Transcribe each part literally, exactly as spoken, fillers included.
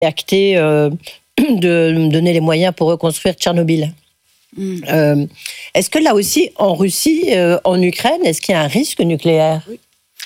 acté euh, de donner les moyens pour reconstruire Tchernobyl. Mmh. Euh, est-ce que là aussi, en Russie, euh, en Ukraine, est-ce qu'il y a un risque nucléaire ? Oui.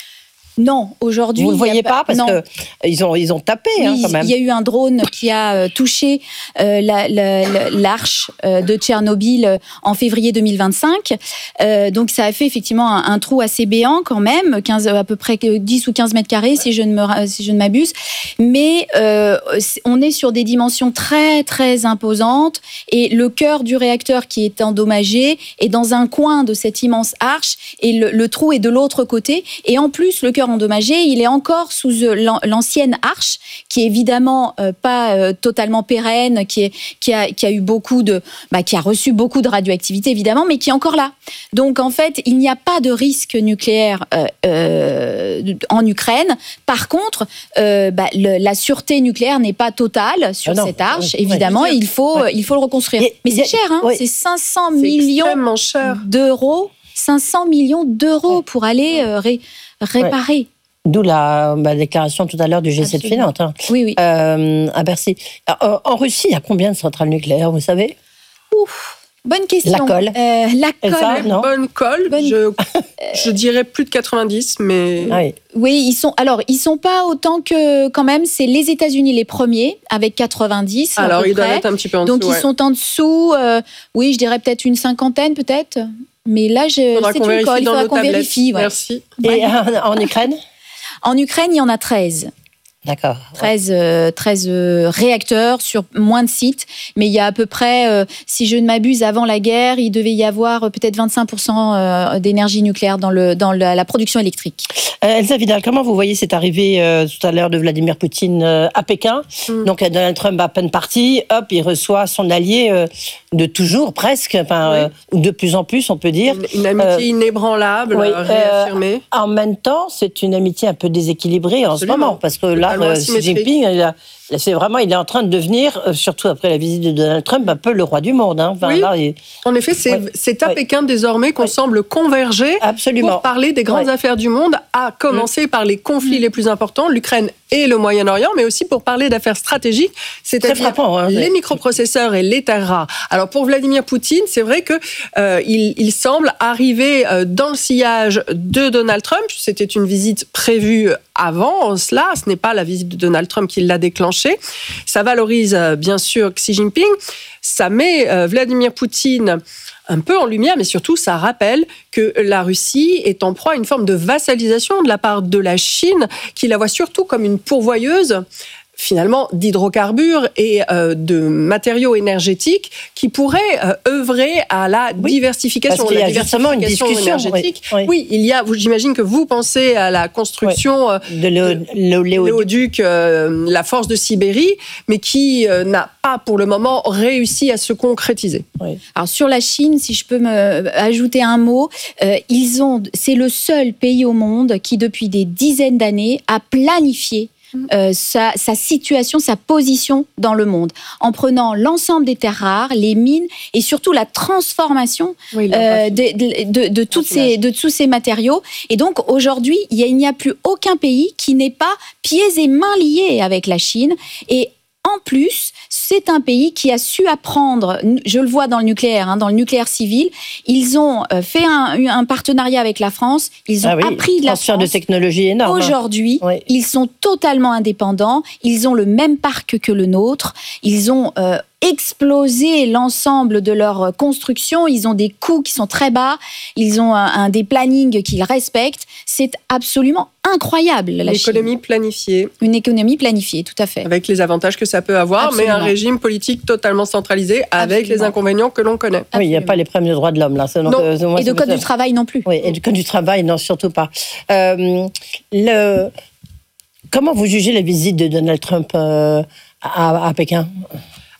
Non, aujourd'hui... Vous ne le voyez pas, parce qu'ils ont, ils ont tapé, oui, hein, quand même. Il y a eu un drone qui a touché euh, la, la, l'arche de Tchernobyl en février deux mille vingt-cinq. Euh, donc, ça a fait effectivement un, un trou assez béant, quand même, quinze, à peu près dix ou quinze mètres carrés, si je ne, me, si je ne m'abuse. Mais euh, on est sur des dimensions très, très imposantes. Et le cœur du réacteur qui est endommagé est dans un coin de cette immense arche. Et le, le trou est de l'autre côté. Et en plus, le cœur endommagé, il est encore sous l'ancienne arche, qui est évidemment euh, pas euh, totalement pérenne, qui, est, qui, a, qui a eu beaucoup de, bah, qui a reçu beaucoup de radioactivité évidemment, mais qui est encore là. Donc en fait, il n'y a pas de risque nucléaire euh, euh, en Ukraine. Par contre, euh, bah, le, la sûreté nucléaire n'est pas totale sur ah cette arche. Oui, évidemment, oui, il faut, ouais. il faut le reconstruire. Et, mais c'est cher, hein, oui. c'est cinq cents millions d'euros. cinq cents millions d'euros pour aller euh, ré, réparer. Ouais. D'où la bah, déclaration tout à l'heure du G sept Finance, hein, oui, oui. Euh, à Bercy. Alors, en Russie, il y a combien de centrales nucléaires, vous savez ? Ouf, bonne question. La colle. Euh, la colle. Ça, bonne colle. Bonne... Je, je dirais plus de quatre-vingt-dix, mais. Oui. Oui, ils sont. Alors, ils sont pas autant que quand même. C'est les États-Unis les premiers avec quatre-vingt-dix. Alors, ils doivent être un petit peu en Donc, dessous. Donc, ils ouais. sont en dessous. Euh, oui, je dirais peut-être une cinquantaine, peut-être. Mais là, je, faudra c'est qu'on une colle. Il faudra qu'on tablettes. vérifie. Ouais. Merci. Et en, en Ukraine ? En Ukraine, il y en a treize. D'accord. treize, euh, treize euh, réacteurs sur moins de sites. Mais il y a à peu près, euh, si je ne m'abuse, avant la guerre, il devait y avoir euh, peut-être vingt-cinq pour cent euh, d'énergie nucléaire dans, le, dans la, la production électrique. Euh, Elsa Vidal, comment vous voyez cette arrivée euh, tout à l'heure de Vladimir Poutine euh, à Pékin ? mm. Donc Donald Trump à peine parti, hop, il reçoit son allié euh, de toujours, presque, enfin, oui. euh, de plus en plus, on peut dire. Une, une amitié euh, inébranlable, oui, réaffirmée. Euh, en même temps, c'est une amitié un peu déséquilibrée Absolument. En ce moment, parce que là, Euh, Xi Jinping, il, a, c'est vraiment, il est en train de devenir, euh, surtout après la visite de Donald Trump, un peu le roi du monde. Hein. Enfin, oui, là, il... en effet, c'est, ouais. c'est à ouais. Pékin désormais qu'on ouais. semble converger Absolument. Pour parler des grandes ouais. affaires du monde, à commencer mmh. par les conflits mmh. les plus importants, l'Ukraine et le Moyen-Orient, mais aussi pour parler d'affaires stratégiques, c'est-à-dire frappant, hein, les ouais. microprocesseurs et les terres rares. Alors pour Vladimir Poutine, c'est vrai que euh, il, il semble arriver euh, dans le sillage de Donald Trump. C'était une visite prévue avant cela, ce n'est pas la visite de Donald Trump qui l'a déclenchée. Ça valorise euh, bien sûr Xi Jinping, ça met euh, Vladimir Poutine un peu en lumière, mais surtout, ça rappelle que la Russie est en proie à une forme de vassalisation de la part de la Chine, qui la voit surtout comme une pourvoyeuse, finalement, d'hydrocarbures et euh, de matériaux énergétiques qui pourraient euh, œuvrer à la oui, diversification. Parce qu'il y a la justement une discussion énergétique. Oui, oui. oui, il y a. J'imagine que vous pensez à la construction oui. de, l'éo, de l'éoduc, l'éoduc euh, la Force de Sibérie, mais qui euh, n'a pas pour le moment réussi à se concrétiser. Oui. Alors sur la Chine, si je peux me ajouter un mot, euh, ils ont. C'est le seul pays au monde qui, depuis des dizaines d'années, a planifié Euh, sa, sa situation, sa position dans le monde, en prenant l'ensemble des terres rares, les mines et surtout la transformation oui, euh, de, de, de, de, toutes ces, de tous ces matériaux. Et donc aujourd'hui, il, y a, il n'y a plus aucun pays qui n'ait pas pieds et mains liés avec la Chine. Et en plus, c'est un pays qui a su apprendre, je le vois dans le nucléaire, hein, dans le nucléaire civil, ils ont fait un, un partenariat avec la France, ils ont ah oui, appris de la France. de technologie énorme. Aujourd'hui, hein. oui. ils sont totalement indépendants, ils ont le même parc que le nôtre, ils ont euh, explosé l'ensemble de leur construction, ils ont des coûts qui sont très bas, ils ont un, un des plannings qu'ils respectent, c'est absolument incroyable. La Une économie Chine. planifiée. Une économie planifiée, tout à fait. Avec les avantages que ça peut avoir, Absolument. Mais un régime politique totalement centralisé avec Absolument. Les inconvénients que l'on connaît. Oui, il n'y a pas les problèmes de droits de l'homme là. Donc, non. Euh, moi, et de code du travail non plus. Oui, et du code du travail, non, surtout pas. Euh, le... Comment vous jugez la visite de Donald Trump euh, à, à Pékin ?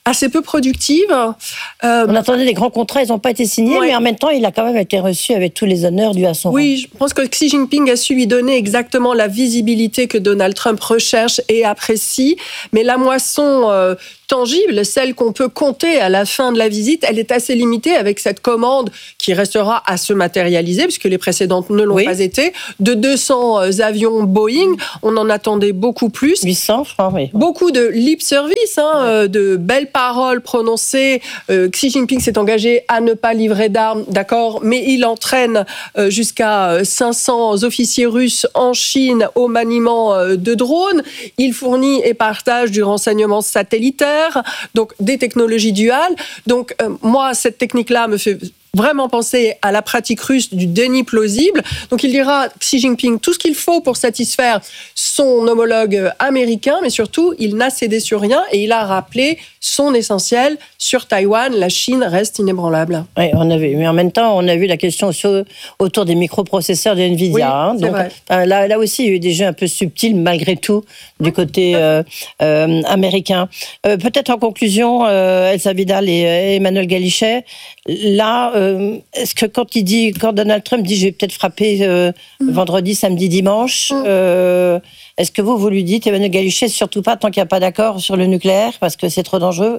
assez peu productive. Euh, On attendait des grands contrats, ils n'ont pas été signés, ouais. mais en même temps, il a quand même été reçu avec tous les honneurs dus à son rang. Oui, je pense que Xi Jinping a su lui donner exactement la visibilité que Donald Trump recherche et apprécie, mais la moisson euh, tangible, celle qu'on peut compter à la fin de la visite, elle est assez limitée avec cette commande qui restera à se matérialiser, puisque les précédentes ne l'ont oui. pas été, de deux cents avions Boeing. On en attendait beaucoup plus. huit cents, je crois, oui. Beaucoup de lip service, hein, ouais. de belles paroles prononcées. Euh, Xi Jinping s'est engagé à ne pas livrer d'armes, d'accord, mais il entraîne euh, jusqu'à cinq cents officiers russes en Chine au maniement euh, de drones. Il fournit et partage du renseignement satellitaire, donc des technologies duales. Donc euh, moi, cette technique-là me fait vraiment penser à la pratique russe du déni plausible. Donc il dira, Xi Jinping, tout ce qu'il faut pour satisfaire son homologue américain, mais surtout, il n'a cédé sur rien et il a rappelé son essentiel sur Taïwan. La Chine reste inébranlable. Oui, on a vu. Mais en même temps, on a vu la question sur, autour des microprocesseurs de Nvidia. Oui, hein. Donc, euh, là, là aussi, il y a eu des jeux un peu subtils, malgré tout, du côté euh, euh, américain. Euh, peut-être en conclusion, euh, Elsa Vidal et euh, Emmanuel Galichet, là, euh, est-ce que quand il dit, quand Donald Trump dit, je vais peut-être frapper euh, mmh. vendredi, samedi, dimanche, mmh. euh, est-ce que vous, vous lui dites, Emmanuel Galichet, surtout pas tant qu'il n'y a pas d'accord sur le nucléaire, parce que c'est trop dangereux?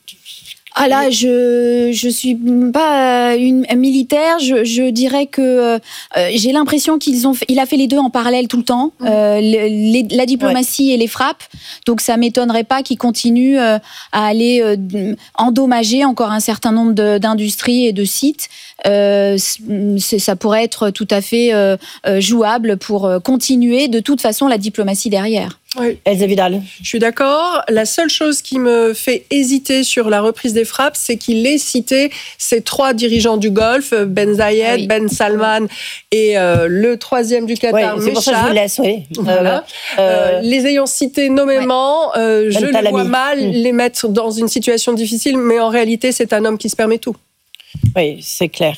Ah là, je je suis pas une militaire. Je, je dirais que euh, j'ai l'impression qu'ils ont, fait, il a fait les deux en parallèle tout le temps, mmh. euh, les, la diplomatie ouais. et les frappes. Donc ça m'étonnerait pas qu'il continue euh, à aller euh, endommager encore un certain nombre de, d'industries et de sites. Euh, c'est, ça pourrait être tout à fait euh, jouable pour continuer de toute façon la diplomatie derrière. Oui. Elsa Vidal. Je suis d'accord. La seule chose qui me fait hésiter sur la reprise des frappes, c'est qu'il ait cité ces trois dirigeants du Golfe, Ben Zayed, ah oui. Ben Salman et euh, le troisième du Qatar, oui, c'est pour ça que je vous laisse, oui. Voilà. Euh, euh, les ayant cités nommément, ouais. euh, ben je les vois mal mmh. les mettre dans une situation difficile, mais en réalité, c'est un homme qui se permet tout. Oui, c'est clair.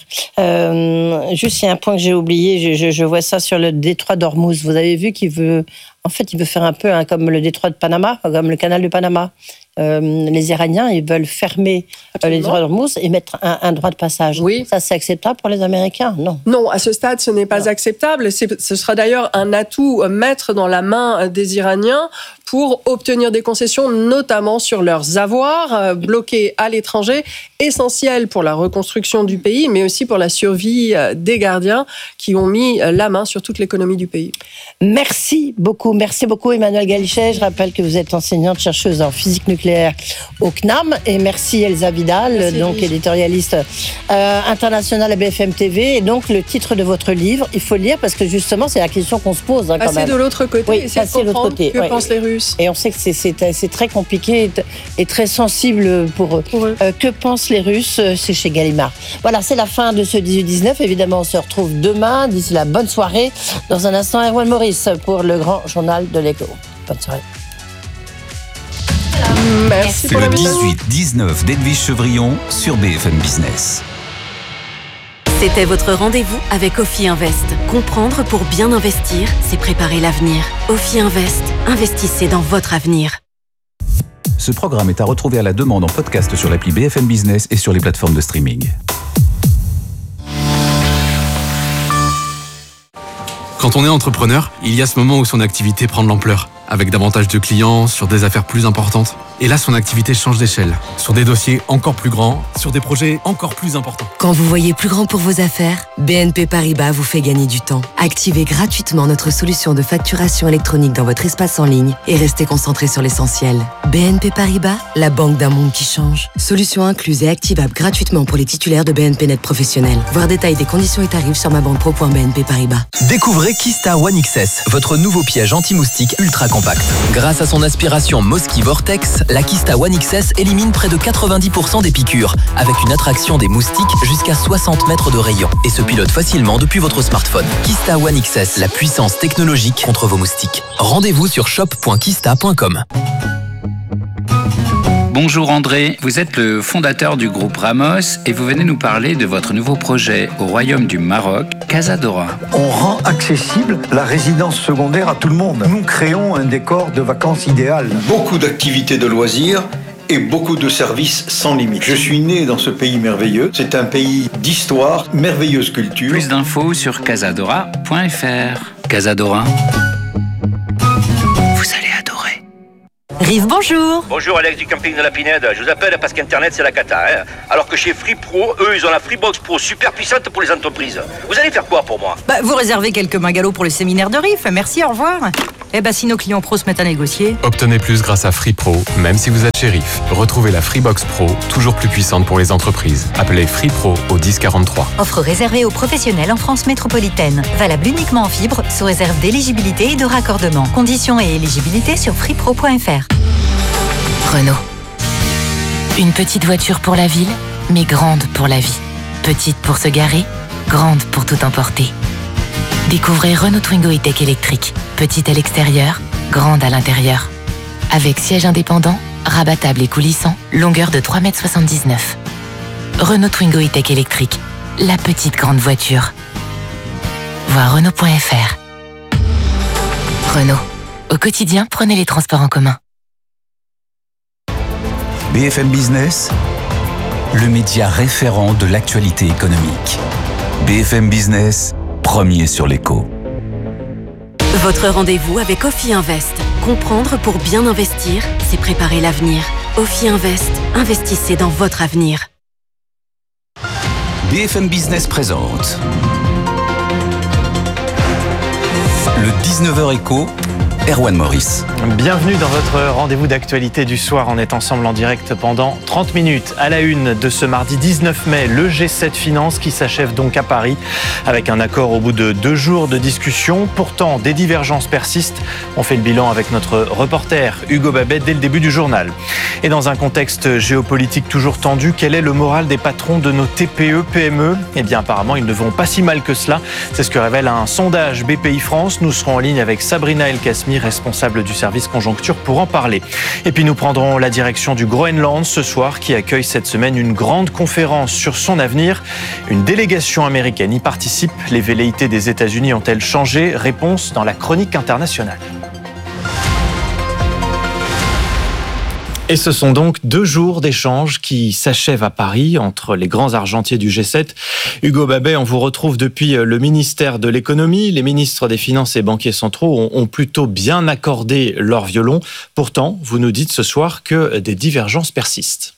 Euh, juste, il y a un point que j'ai oublié. Je, je, je vois ça sur le détroit d'Ormuz. Vous avez vu qu'il veut, en fait, il veut faire un peu hein, comme le détroit de Panama, comme le canal de Panama. Euh, les Iraniens, ils veulent fermer euh, les détroits d'Ormuz et mettre un, un droit de passage. Oui. Ça, c'est acceptable pour les Américains? Non. Non, à ce stade, ce n'est pas non. acceptable. C'est, ce sera d'ailleurs un atout, mettre dans la main des Iraniens pour obtenir des concessions, notamment sur leurs avoirs euh, bloqués à l'étranger, essentiels pour la reconstruction du pays, mais aussi pour la survie euh, des gardiens qui ont mis euh, la main sur toute l'économie du pays. Merci beaucoup. Merci beaucoup, Emmanuel Galichet. Je rappelle que vous êtes enseignante chercheuse en physique nucléaire au C N A M. Et merci, Elsa Vidal, merci, donc Elise. éditorialiste euh, internationale à B F M T V. Et donc, le titre de votre livre, il faut le lire parce que justement, c'est la question qu'on se pose. Hein, quand passer même. de l'autre côté, oui, essayer de comprendre côté. que ouais. pensent les Russes. Et on sait que c'est, c'est, c'est très compliqué et très sensible pour eux. Pour eux. Euh, que pensent les Russes? C'est chez Gallimard. Voilà, c'est la fin de ce dix-huit dix-neuf. Évidemment, on se retrouve demain. D'ici là, bonne soirée. Dans un instant, Erwan Maurice pour le grand journal de l'écho. Bonne soirée. Merci. C'est le dix-huit dix-neuf d'Edwige Chevrillon sur B F M Business. C'était votre rendez-vous avec Ophi Invest. Comprendre pour bien investir, c'est préparer l'avenir. Ophi Invest, investissez dans votre avenir. Ce programme est à retrouver à la demande en podcast sur l'appli B F M Business et sur les plateformes de streaming. Quand on est entrepreneur, il y a ce moment où son activité prend de l'ampleur, avec davantage de clients, sur des affaires plus importantes. Et là, son activité change d'échelle, sur des dossiers encore plus grands, sur des projets encore plus importants. Quand vous voyez plus grand pour vos affaires, B N P Paribas vous fait gagner du temps. Activez gratuitement notre solution de facturation électronique dans votre espace en ligne et restez concentré sur l'essentiel. B N P Paribas, la banque d'un monde qui change. Solution incluse et activable gratuitement pour les titulaires de B N P Net professionnels. Voir détails des conditions et tarifs sur ma banque pro point b n p paribas. Découvrez Kista One X S, votre nouveau piège anti-moustique ultra compact. Grâce à son aspiration Mosquito Vortex, la Kista One X S élimine près de quatre-vingt-dix pour cent des piqûres, avec une attraction des moustiques jusqu'à soixante mètres de rayon et se pilote facilement depuis votre smartphone. Kista One X S, la puissance technologique contre vos moustiques. Rendez-vous sur shop point kista point com. Bonjour André, vous êtes le fondateur du groupe Ramos et vous venez nous parler de votre nouveau projet au Royaume du Maroc, Casadora. On rend accessible la résidence secondaire à tout le monde. Nous créons un décor de vacances idéal. Beaucoup d'activités de loisirs et beaucoup de services sans limite. Je suis né dans ce pays merveilleux. C'est un pays d'histoire, merveilleuse culture. Plus d'infos sur casadora point f r. Casadora. Vous allez adorer. Rive, bonjour. Bonjour, Alex du camping de la Pinède. Je vous appelle parce qu'Internet, c'est la cata. Hein, alors que chez Free Pro, eux, ils ont la Freebox Pro super puissante pour les entreprises. Vous allez faire quoi pour moi? Bah, vous réservez quelques magalos pour le séminaire de Rive. Merci, au revoir. Eh ben, si nos clients pros se mettent à négocier. Obtenez plus grâce à Free Pro, même si vous êtes chez Rive. Retrouvez la Freebox Pro, toujours plus puissante pour les entreprises. Appelez Free Pro au dix quarante-trois. Offre réservée aux professionnels en France métropolitaine. Valable uniquement en fibre, sous réserve d'éligibilité et de raccordement. Conditions et éligibilité sur freepro point f r. Renault. Une petite voiture pour la ville, mais grande pour la vie. Petite pour se garer, grande pour tout emporter. Découvrez Renault Twingo E-Tech électrique. Petite à l'extérieur, grande à l'intérieur. Avec siège indépendant, rabattable et coulissant, longueur de trois mètres soixante-dix-neuf. Renault Twingo E-Tech électrique, la petite grande voiture. Voir Renault point f r. Renault. Au quotidien, prenez les transports en commun. B F M Business, le média référent de l'actualité économique. B F M Business, premier sur l'écho. Votre rendez-vous avec Ophi Invest. Comprendre pour bien investir, c'est préparer l'avenir. Ophi Invest, investissez dans votre avenir. B F M Business présente le dix-neuf heures écho, Erwan Maurice. Bienvenue dans votre rendez-vous d'actualité du soir. On est ensemble en direct pendant trente minutes. À la une de ce mardi dix-neuf mai, le G sept Finance qui s'achève donc à Paris avec un accord au bout de deux jours de discussion. Pourtant, des divergences persistent. On fait le bilan avec notre reporter Hugo Babet dès le début du journal. Et dans un contexte géopolitique toujours tendu, quel est le moral des patrons de nos T P E P M E? Eh bien, apparemment, ils ne vont pas si mal que cela. C'est ce que révèle un sondage B P I France. Nous serons en ligne avec Sabrina El-Kasmi, responsable du service conjoncture, pour en parler. Et puis nous prendrons la direction du Groenland ce soir, qui accueille cette semaine une grande conférence sur son avenir. Une délégation américaine y participe. Les velléités des États-Unis ont-elles changé? Réponse dans la chronique internationale. Et ce sont donc deux jours d'échanges qui s'achèvent à Paris entre les grands argentiers du G sept. Hugo Babet, on vous retrouve depuis le ministère de l'économie. Les ministres des Finances et banquiers centraux ont plutôt bien accordé leur violon. Pourtant, vous nous dites ce soir que des divergences persistent.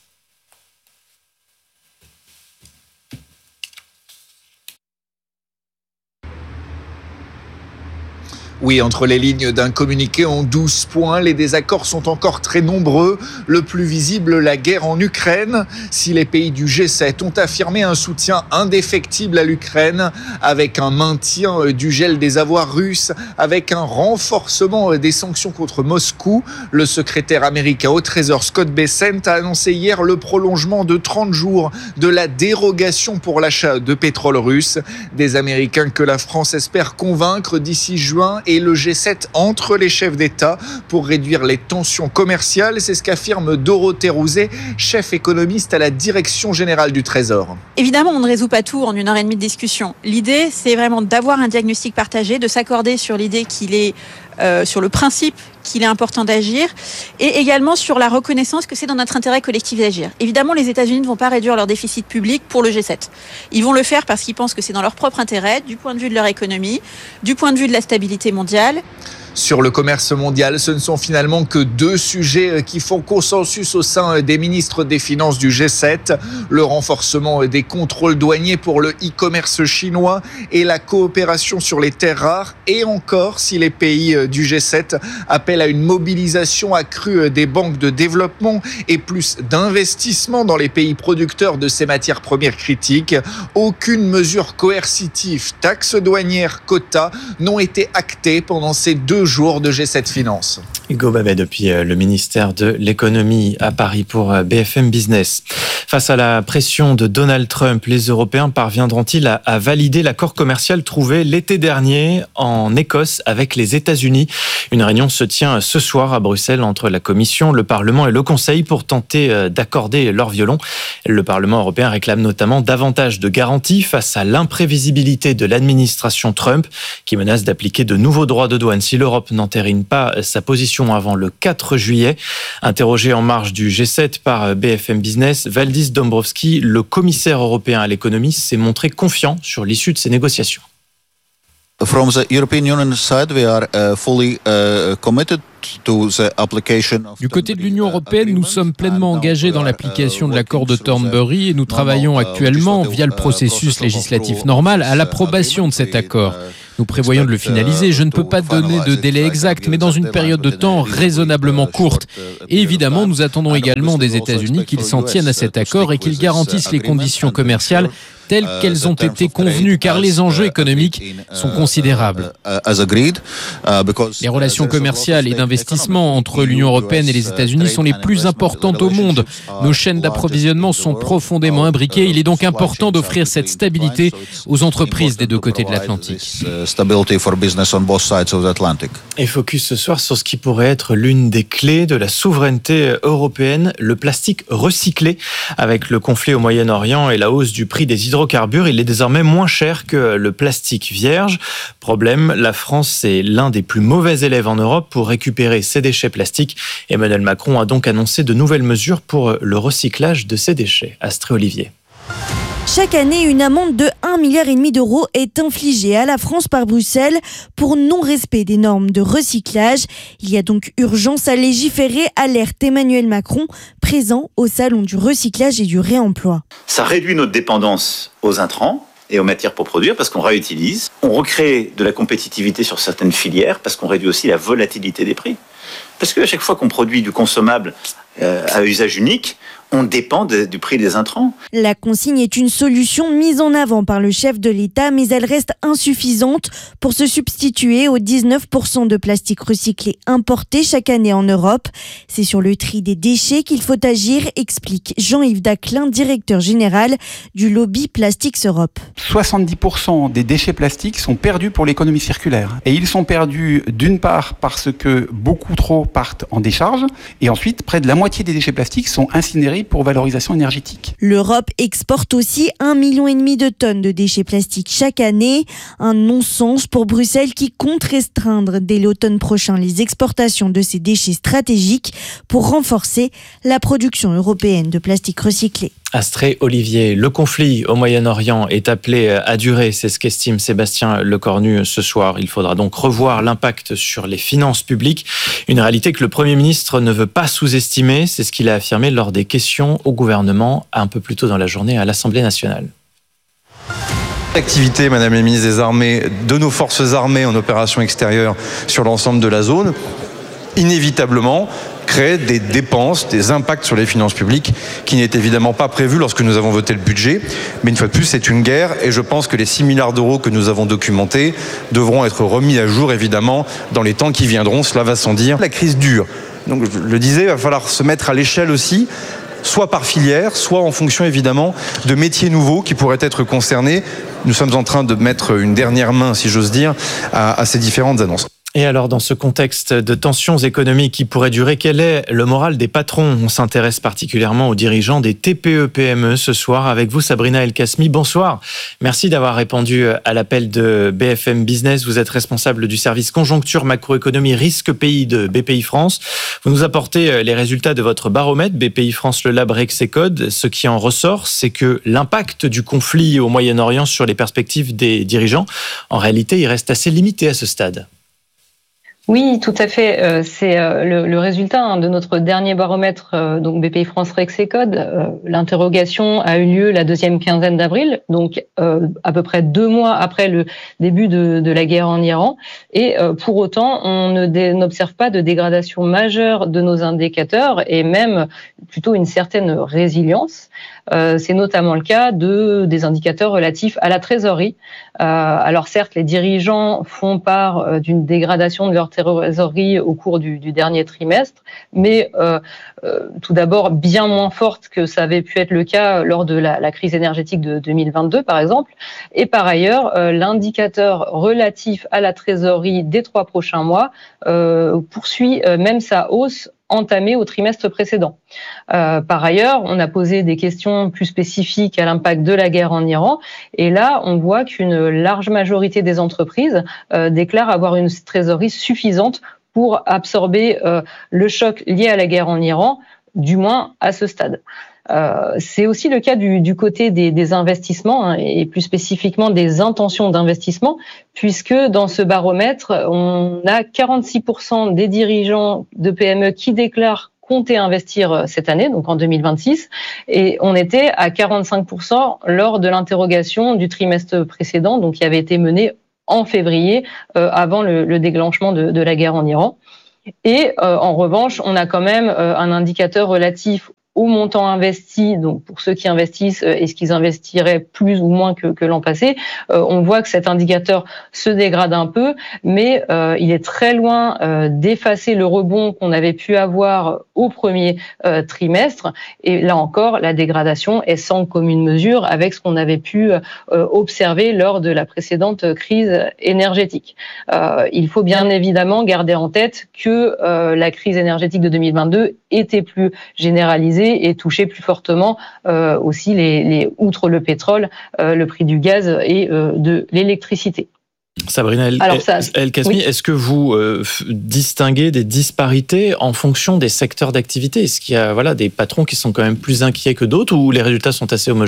Oui, entre les lignes d'un communiqué en douze points, les désaccords sont encore très nombreux. Le plus visible, la guerre en Ukraine. Si les pays du G sept ont affirmé un soutien indéfectible à l'Ukraine, avec un maintien du gel des avoirs russes, avec un renforcement des sanctions contre Moscou, le secrétaire américain au Trésor Scott Bessent a annoncé hier le prolongement de trente jours de la dérogation pour l'achat de pétrole russe. Des Américains que la France espère convaincre d'ici juin, et le G sept entre les chefs d'État pour réduire les tensions commerciales. C'est ce qu'affirme Dorothée Rouzet, chef économiste à la Direction générale du Trésor. Évidemment, on ne résout pas tout en une heure et demie de discussion. L'idée, c'est vraiment d'avoir un diagnostic partagé, de s'accorder sur l'idée qu'il est, euh, sur le principe qu'il est important d'agir, et également sur la reconnaissance que c'est dans notre intérêt collectif d'agir. Évidemment, les États-Unis ne vont pas réduire leur déficit public pour le G sept. Ils vont le faire parce qu'ils pensent que c'est dans leur propre intérêt, du point de vue de leur économie, du point de vue de la stabilité mondiale. Sur le commerce mondial, ce ne sont finalement que deux sujets qui font consensus au sein des ministres des Finances du G sept. Le renforcement des contrôles douaniers pour le e-commerce chinois et la coopération sur les terres rares. Et encore, si les pays du G sept appellent à une mobilisation accrue des banques de développement et plus d'investissement dans les pays producteurs de ces matières premières critiques, aucune mesure coercitive, taxe douanière, quota, n'ont été actées pendant ces deux jours de G sept Finance. Hugo Babet depuis le ministère de l'économie à Paris pour B F M Business. Face à la pression de Donald Trump, les Européens parviendront-ils à, à valider l'accord commercial trouvé l'été dernier en Écosse avec les États-Unis? Une réunion se tient ce soir à Bruxelles entre la Commission, le Parlement et le Conseil pour tenter d'accorder leur violon. Le Parlement européen réclame notamment davantage de garanties face à l'imprévisibilité de l'administration Trump qui menace d'appliquer de nouveaux droits de douane si l'Europe n'entérine pas sa position avant le quatre juillet. Interrogé en marge du G sept par B F M Business, Valdis Dombrovskis, le commissaire européen à l'économie, s'est montré confiant sur l'issue de ces négociations. From the European Union side, we are uh, fully uh, committed. Du côté de l'Union européenne, nous sommes pleinement engagés dans l'application de l'accord de Thornbury et nous travaillons actuellement, via le processus législatif normal, à l'approbation de cet accord. Nous prévoyons de le finaliser. Je ne peux pas donner de délai exact, mais dans une période de temps raisonnablement courte. Et évidemment, nous attendons également des États-Unis qu'ils s'en tiennent à cet accord et qu'ils garantissent les conditions commerciales telles qu'elles ont été convenues, car les enjeux économiques sont considérables. Les relations commerciales et d'investissement entre l'Union européenne et les États-Unis sont les plus importantes au monde. Nos chaînes d'approvisionnement sont profondément imbriquées. Il est donc important d'offrir cette stabilité aux entreprises des deux côtés de l'Atlantique. Et focus ce soir sur ce qui pourrait être l'une des clés de la souveraineté européenne, le plastique recyclé. Avec le conflit au Moyen-Orient et la hausse du prix des hydrocarbures, il est désormais moins cher que le plastique vierge. Problème, la France est l'un des plus mauvais élèves en Europe pour récupérer ces déchets plastiques. Emmanuel Macron a donc annoncé de nouvelles mesures pour le recyclage de ces déchets. Astrée Olivier. Chaque année, une amende de un virgule cinq milliard d'euros est infligée à la France par Bruxelles pour non-respect des normes de recyclage. Il y a donc urgence à légiférer, alerte Emmanuel Macron, présent au salon du recyclage et du réemploi. Ça réduit notre dépendance aux intrants et aux matières pour produire parce qu'on réutilise. On recrée de la compétitivité sur certaines filières parce qu'on réduit aussi la volatilité des prix. Parce qu'à chaque fois qu'on produit du consommable euh, à usage unique, on dépend de, du prix des intrants. La consigne est une solution mise en avant par le chef de l'État, mais elle reste insuffisante pour se substituer aux dix-neuf pour cent de plastique recyclé importé chaque année en Europe. C'est sur le tri des déchets qu'il faut agir, explique Jean-Yves Daclin, directeur général du lobby Plastics Europe. soixante-dix pour cent des déchets plastiques sont perdus pour l'économie circulaire. Et ils sont perdus d'une part parce que beaucoup trop partent en décharge, et ensuite près de la moitié des déchets plastiques sont incinérés pour valorisation énergétique. L'Europe exporte aussi un million et demi de tonnes de déchets plastiques chaque année. Un non-sens pour Bruxelles qui compte restreindre dès l'automne prochain les exportations de ces déchets stratégiques pour renforcer la production européenne de plastique recyclé. Astrée Olivier, le conflit au Moyen-Orient est appelé à durer, c'est ce qu'estime Sébastien Lecornu ce soir. Il faudra donc revoir l'impact sur les finances publiques, une réalité que le Premier ministre ne veut pas sous-estimer. C'est ce qu'il a affirmé lors des questions au gouvernement un peu plus tôt dans la journée à l'Assemblée nationale. L'activité, Madame la ministre des Armées, de nos forces armées en opération extérieure sur l'ensemble de la zone, inévitablement crée des dépenses, des impacts sur les finances publiques qui n'étaient évidemment pas prévus lorsque nous avons voté le budget. Mais une fois de plus, c'est une guerre et je pense que les six milliards d'euros que nous avons documentés devront être remis à jour, évidemment, dans les temps qui viendront. Cela va sans dire. La crise dure. Donc, je le disais, il va falloir se mettre à l'échelle aussi, soit par filière, soit en fonction, évidemment, de métiers nouveaux qui pourraient être concernés. Nous sommes en train de mettre une dernière main, si j'ose dire, à, à ces différentes annonces. Et alors, dans ce contexte de tensions économiques qui pourraient durer, quel est le moral des patrons? On s'intéresse particulièrement aux dirigeants des T P E P M E ce soir. Avec vous, Sabrina El-Kasmi, bonsoir. Merci d'avoir répondu à l'appel de B F M Business. Vous êtes responsable du service conjoncture macroéconomie risque pays de B P I France. Vous nous apportez les résultats de votre baromètre B P I France Le Lab Rexecode. Ce qui en ressort, c'est que l'impact du conflit au Moyen-Orient sur les perspectives des dirigeants, en réalité, il reste assez limité à ce stade. Oui, tout à fait. Euh, c'est euh, le, le résultat hein, de notre dernier baromètre, euh, donc B P I France Rexecode. Euh, l'interrogation a eu lieu la deuxième quinzaine d'avril, donc euh, à peu près deux mois après le début de, de la guerre en Iran. Et euh, pour autant, on ne dé, n'observe pas de dégradation majeure de nos indicateurs et même plutôt une certaine résilience. Euh, c'est notamment le cas de, des indicateurs relatifs à la trésorerie. Euh, alors certes, les dirigeants font part euh, d'une dégradation de leur trésorerie au cours du, du dernier trimestre, mais euh, euh, tout d'abord bien moins forte que ça avait pu être le cas lors de la, la crise énergétique de deux mille vingt-deux, par exemple. Et par ailleurs, euh, l'indicateur relatif à la trésorerie des trois prochains mois euh, poursuit euh, même sa hausse entamée au trimestre précédent. Euh, par ailleurs, on a posé des questions plus spécifiques à l'impact de la guerre en Iran, et là, on voit qu'une large majorité des entreprises euh, déclarent avoir une trésorerie suffisante pour absorber euh, le choc lié à la guerre en Iran, du moins à ce stade. Euh, c'est aussi le cas du, du côté des, des investissements hein, et plus spécifiquement des intentions d'investissement, puisque dans ce baromètre, on a quarante-six pour cent des dirigeants de P M E qui déclarent compter investir cette année, donc en deux mille vingt-six, et on était à quarante-cinq pour cent lors de l'interrogation du trimestre précédent, donc qui avait été menée en février, euh, avant le, le déclenchement de, de la guerre en Iran. Et euh, en revanche, on a quand même euh, un indicateur relatif au montant investi, donc pour ceux qui investissent, est-ce qu'ils investiraient plus ou moins que, que l'an passé, euh, on voit que cet indicateur se dégrade un peu, mais euh, il est très loin euh, d'effacer le rebond qu'on avait pu avoir au premier euh, trimestre. Et là encore, la dégradation est sans commune mesure avec ce qu'on avait pu euh, observer lors de la précédente crise énergétique. Euh, il faut bien évidemment garder en tête que euh, la crise énergétique de deux mille vingt-deux était plus généralisée et toucher plus fortement euh, aussi les, les outre le pétrole, euh, le prix du gaz et euh, de l'électricité. Sabrina El, Alors ça, El Kasmi, oui. Est-ce que vous euh, distinguez des disparités en fonction des secteurs d'activité ? Est-ce qu'il y a voilà, des patrons qui sont quand même plus inquiets que d'autres ou les résultats sont assez homogènes ?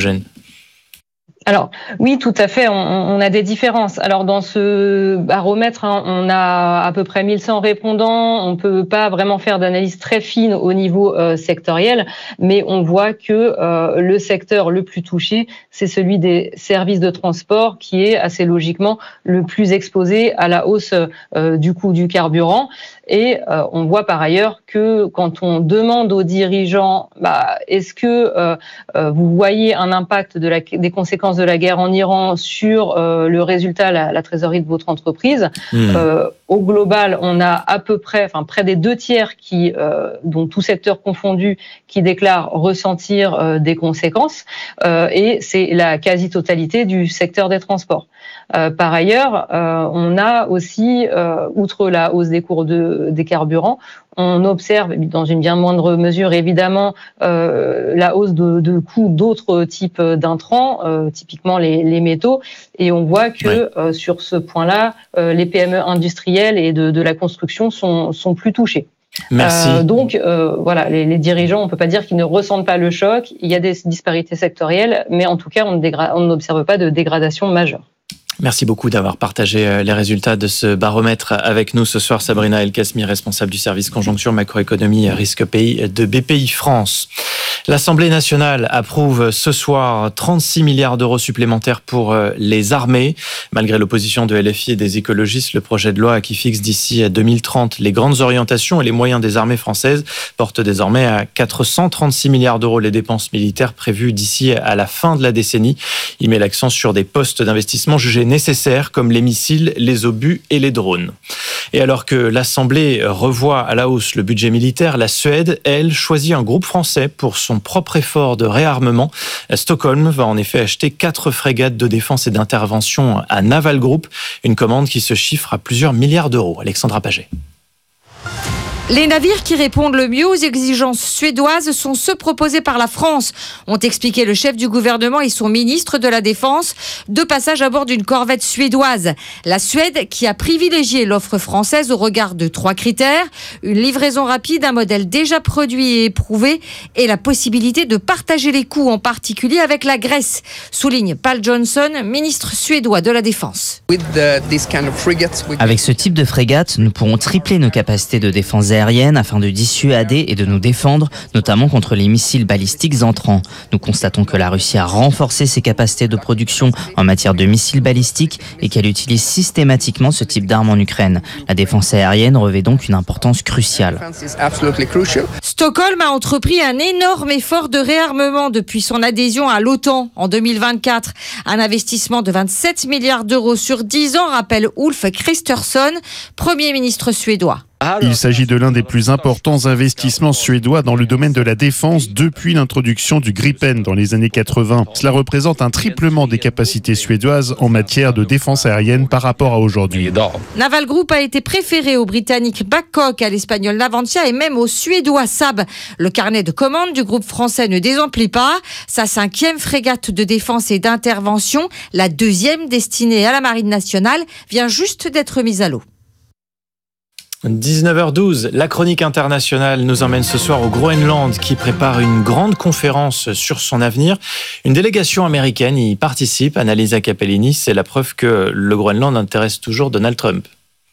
Alors oui, tout à fait, on, on a des différences. Alors dans ce baromètre, hein, on a à peu près mille cent répondants, on peut pas vraiment faire d'analyse très fine au niveau euh, sectoriel, mais on voit que euh, le secteur le plus touché, c'est celui des services de transport qui est assez logiquement le plus exposé à la hausse euh, du coût du carburant. Et euh, on voit par ailleurs que quand on demande aux dirigeants, bah, est-ce que euh, euh, vous voyez un impact de la, des conséquences de la guerre en Iran sur euh, le résultat, la, la trésorerie de votre entreprise, mmh. euh, au global, on a à peu près, enfin près des deux tiers qui, euh, dont tout secteur confondu, qui déclarent ressentir euh, des conséquences, euh, et c'est la quasi-totalité du secteur des transports. Euh, par ailleurs, euh, on a aussi, euh, outre la hausse des cours de, des carburants, on observe, dans une bien moindre mesure évidemment, euh, la hausse de, de coûts d'autres types d'intrants, euh, typiquement les, les métaux, et on voit que ouais. euh, sur ce point-là, euh, les P M E industrielles et de, de la construction sont, sont plus touchées. Merci. Euh, donc euh, voilà, les, les dirigeants, on ne peut pas dire qu'ils ne ressentent pas le choc. Il y a des disparités sectorielles, mais en tout cas, on, ne dégra- on n'observe pas de dégradation majeure. Merci beaucoup d'avoir partagé les résultats de ce baromètre avec nous ce soir. Sabrina El Kasmi, responsable du service conjoncture macroéconomie risque pays de B P I France. L'Assemblée nationale approuve ce soir trente-six milliards d'euros supplémentaires pour les armées. Malgré l'opposition de L F I et des écologistes, le projet de loi qui fixe d'ici deux mille trente les grandes orientations et les moyens des armées françaises porte désormais à quatre cent trente-six milliards d'euros les dépenses militaires prévues d'ici à la fin de la décennie. Il met l'accent sur des postes d'investissement jugés nécessaires comme les missiles, les obus et les drones. Et alors que l'Assemblée revoit à la hausse le budget militaire, la Suède, elle, choisit un groupe français pour son propre effort de réarmement. Stockholm va en effet acheter quatre frégates de défense et d'intervention à Naval Group, une commande qui se chiffre à plusieurs milliards d'euros. Alexandra Paget. Les navires qui répondent le mieux aux exigences suédoises sont ceux proposés par la France, ont expliqué le chef du gouvernement et son ministre de la Défense, de passage à bord d'une corvette suédoise. La Suède qui a privilégié l'offre française au regard de trois critères, une livraison rapide, un modèle déjà produit et éprouvé et la possibilité de partager les coûts, en particulier avec la Grèce, souligne Pål Jonson, ministre suédois de la Défense. Avec ce type de frégate, nous pourrons tripler nos capacités de défense aérienne aériennes afin de dissuader et de nous défendre, notamment contre les missiles balistiques entrants. Nous constatons que la Russie a renforcé ses capacités de production en matière de missiles balistiques et qu'elle utilise systématiquement ce type d'armes en Ukraine. La défense aérienne revêt donc une importance cruciale. Stockholm a entrepris un énorme effort de réarmement depuis son adhésion à l'OTAN en deux mille vingt-quatre. Un investissement de vingt-sept milliards d'euros sur dix ans, rappelle Ulf Kristersson, Premier ministre suédois. Il s'agit de l'un des plus importants investissements suédois dans le domaine de la défense depuis l'introduction du Gripen dans les années quatre-vingts. Cela représente un triplement des capacités suédoises en matière de défense aérienne par rapport à aujourd'hui. Naval Group a été préféré au britannique Babcock, à l'espagnol Navantia et même au suédois Saab. Le carnet de commandes du groupe français ne désemplit pas. Sa cinquième frégate de défense et d'intervention, la deuxième destinée à la Marine nationale, vient juste d'être mise à l'eau. dix-neuf heures douze, la chronique internationale nous emmène ce soir au Groenland qui prépare une grande conférence sur son avenir. Une délégation américaine y participe. Annalisa Capellini, c'est la preuve que le Groenland intéresse toujours Donald Trump.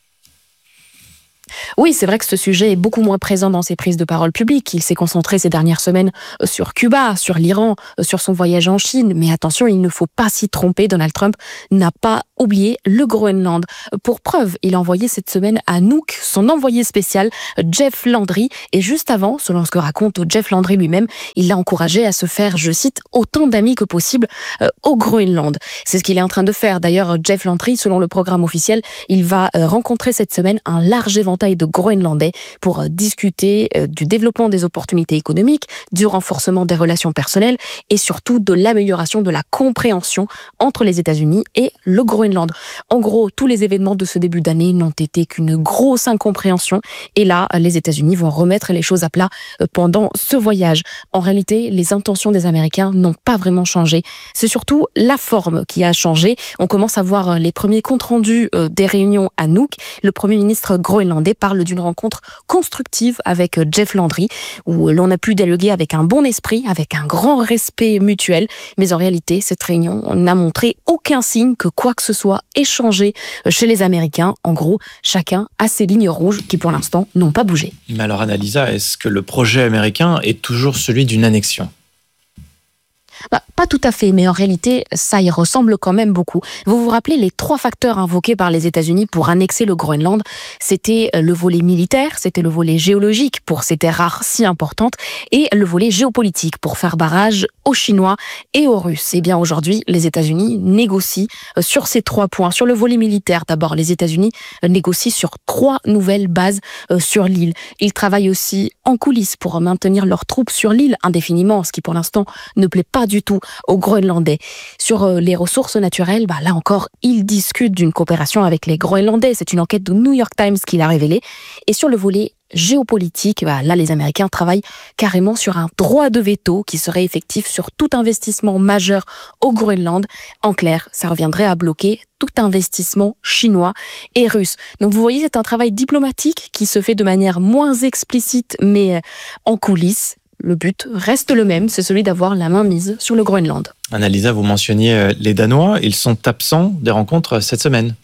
Oui, c'est vrai que ce sujet est beaucoup moins présent dans ses prises de parole publiques. Il s'est concentré ces dernières semaines sur Cuba, sur l'Iran, sur son voyage en Chine. Mais attention, il ne faut pas s'y tromper. Donald Trump n'a pas oublié le Groenland. Pour preuve, il a envoyé cette semaine à Nuuk son envoyé spécial, Jeff Landry. Et juste avant, selon ce que raconte Jeff Landry lui-même, il l'a encouragé à se faire, je cite, autant d'amis que possible euh, au Groenland. C'est ce qu'il est en train de faire. D'ailleurs, Jeff Landry, selon le programme officiel, il va euh, rencontrer cette semaine un large éventail de Groenlandais pour euh, discuter euh, du développement des opportunités économiques, du renforcement des relations personnelles et surtout de l'amélioration de la compréhension entre les États-Unis et le Groenland. En gros, tous les événements de ce début d'année n'ont été qu'une grosse incompréhension. Et là, les États-Unis vont remettre les choses à plat pendant ce voyage. En réalité, les intentions des Américains n'ont pas vraiment changé. C'est surtout la forme qui a changé. On commence à voir les premiers comptes rendus des réunions à Nuuk. Le Premier ministre groenlandais parle d'une rencontre constructive avec Jeff Landry, où l'on a pu dialoguer avec un bon esprit, avec un grand respect mutuel. Mais en réalité, cette réunion n'a montré aucun signe que quoi que ce soit échangé chez les Américains. En gros, chacun a ses lignes rouges qui, pour l'instant, n'ont pas bougé. Mais alors, Annalisa, est-ce que le projet américain est toujours celui d'une annexion ? Bah, pas tout à fait, mais en réalité, ça y ressemble quand même beaucoup. Vous vous rappelez les trois facteurs invoqués par les États-Unis pour annexer le Groenland ? C'était le volet militaire, c'était le volet géologique pour ces terres rares si importantes, et le volet géopolitique pour faire barrage aux Chinois et aux Russes. Et bien aujourd'hui, les États-Unis négocient sur ces trois points. Sur le volet militaire, d'abord, les États-Unis négocient sur trois nouvelles bases sur l'île. Ils travaillent aussi en coulisses pour maintenir leurs troupes sur l'île indéfiniment, ce qui pour l'instant ne plaît pas du tout aux Groenlandais. Sur les ressources naturelles, bah là encore, ils discutent d'une coopération avec les Groenlandais. C'est une enquête de New York Times qui l'a révélé. Et sur le volet géopolitique, bah là les Américains travaillent carrément sur un droit de veto qui serait effectif sur tout investissement majeur au Groenland. En clair, ça reviendrait à bloquer tout investissement chinois et russe. Donc vous voyez, c'est un travail diplomatique qui se fait de manière moins explicite mais en coulisses. Le but reste le même, c'est celui d'avoir la main mise sur le Groenland. Annalisa, vous mentionniez les Danois, ils sont absents des rencontres cette semaine.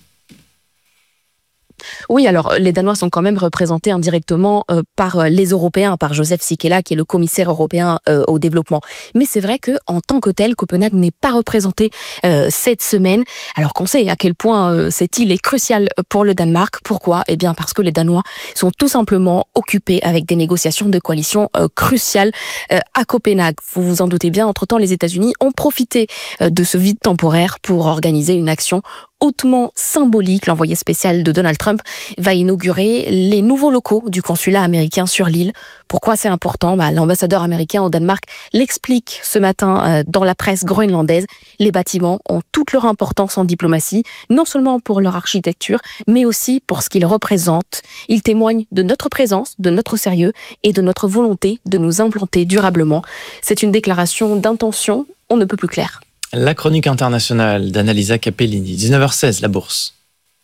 Oui, alors les Danois sont quand même représentés indirectement euh, par les Européens, par Joseph Sikela, qui est le commissaire européen euh, au développement. Mais c'est vrai que en tant que tel, Copenhague n'est pas représenté euh, cette semaine, alors qu'on sait à quel point euh, cette île est cruciale pour le Danemark. Pourquoi ? Eh bien parce que les Danois sont tout simplement occupés avec des négociations de coalition euh, cruciales euh, à Copenhague. Vous vous en doutez bien, entre-temps, les États-Unis ont profité euh, de ce vide temporaire pour organiser une action hautement symbolique. L'envoyé spécial de Donald Trump va inaugurer les nouveaux locaux du consulat américain sur l'île. Pourquoi c'est important ? Bah, l'ambassadeur américain au Danemark l'explique ce matin euh, dans la presse groenlandaise. Les bâtiments ont toute leur importance en diplomatie, non seulement pour leur architecture, mais aussi pour ce qu'ils représentent. Ils témoignent de notre présence, de notre sérieux et de notre volonté de nous implanter durablement. C'est une déclaration d'intention, on ne peut plus clair. La chronique internationale d'Annalisa Capellini, dix-neuf heures seize, la bourse.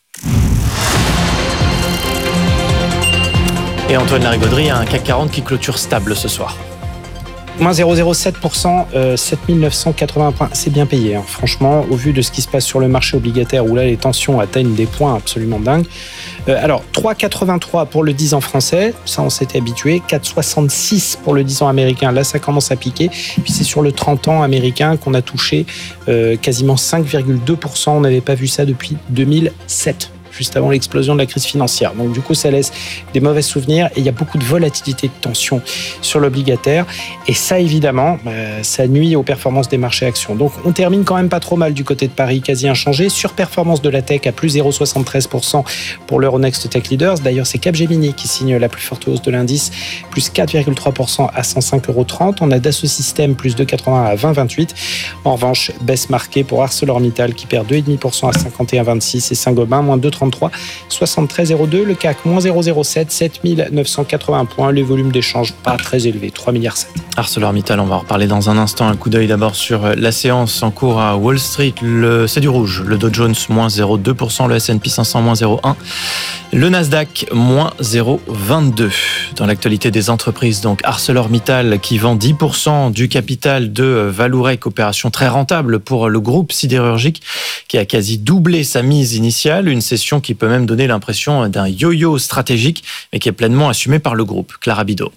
Et Antoine Larigauderie a un C A C quarante qui clôture stable ce soir. moins zéro virgule zéro sept pour cent, euh, sept mille neuf cent quatre-vingts points. C'est bien payé, hein. Franchement, au vu de ce qui se passe sur le marché obligataire où là les tensions atteignent des points absolument dingues. Euh, alors, trois virgule quatre-vingt-trois pour le dix ans français, ça on s'était habitué. quatre virgule soixante-six pour le dix ans américain, là ça commence à piquer. Puis c'est sur le trente ans américain qu'on a touché euh, quasiment cinq virgule deux pour cent. On n'avait pas vu ça depuis deux mille sept. Juste avant l'explosion de la crise financière. Donc du coup, ça laisse des mauvais souvenirs et il y a beaucoup de volatilité, de tension sur l'obligataire. Et ça, évidemment, bah, ça nuit aux performances des marchés actions. Donc on termine quand même pas trop mal du côté de Paris, quasi inchangé. Surperformance de la tech à plus zéro virgule soixante-treize pour cent pour l'Euronext Tech Leaders. D'ailleurs, c'est Capgemini qui signe la plus forte hausse de l'indice, plus quatre virgule trois pour cent à cent cinq euros trente. On a Dassault Systèmes, plus deux virgule quatre-vingts à vingt virgule vingt-huit. En revanche, baisse marquée pour ArcelorMittal qui perd deux virgule cinq pour cent à cinquante et un virgule vingt-six et Saint-Gobain, moins deux virgule trente-trois. soixante-treize virgule zéro deux, le C A C moins zéro virgule zéro sept, sept mille neuf cent quatre-vingts points, les volumes d'échange pas très élevés, trois virgule sept milliards. ArcelorMittal, on va en reparler dans un instant. Un coup d'œil d'abord sur la séance en cours à Wall Street. Le, c'est du rouge. Le Dow Jones, moins zéro virgule deux pour cent. Le S and P cinq cents, moins zéro virgule un pour cent. Le Nasdaq, moins zéro virgule vingt-deux. Dans l'actualité des entreprises, donc ArcelorMittal qui vend dix pour cent du capital de Vallourec, opération très rentable pour le groupe sidérurgique qui a quasi doublé sa mise initiale. Une cession qui peut même donner l'impression d'un yo-yo stratégique, mais qui est pleinement assumée par le groupe. Clara Bidot.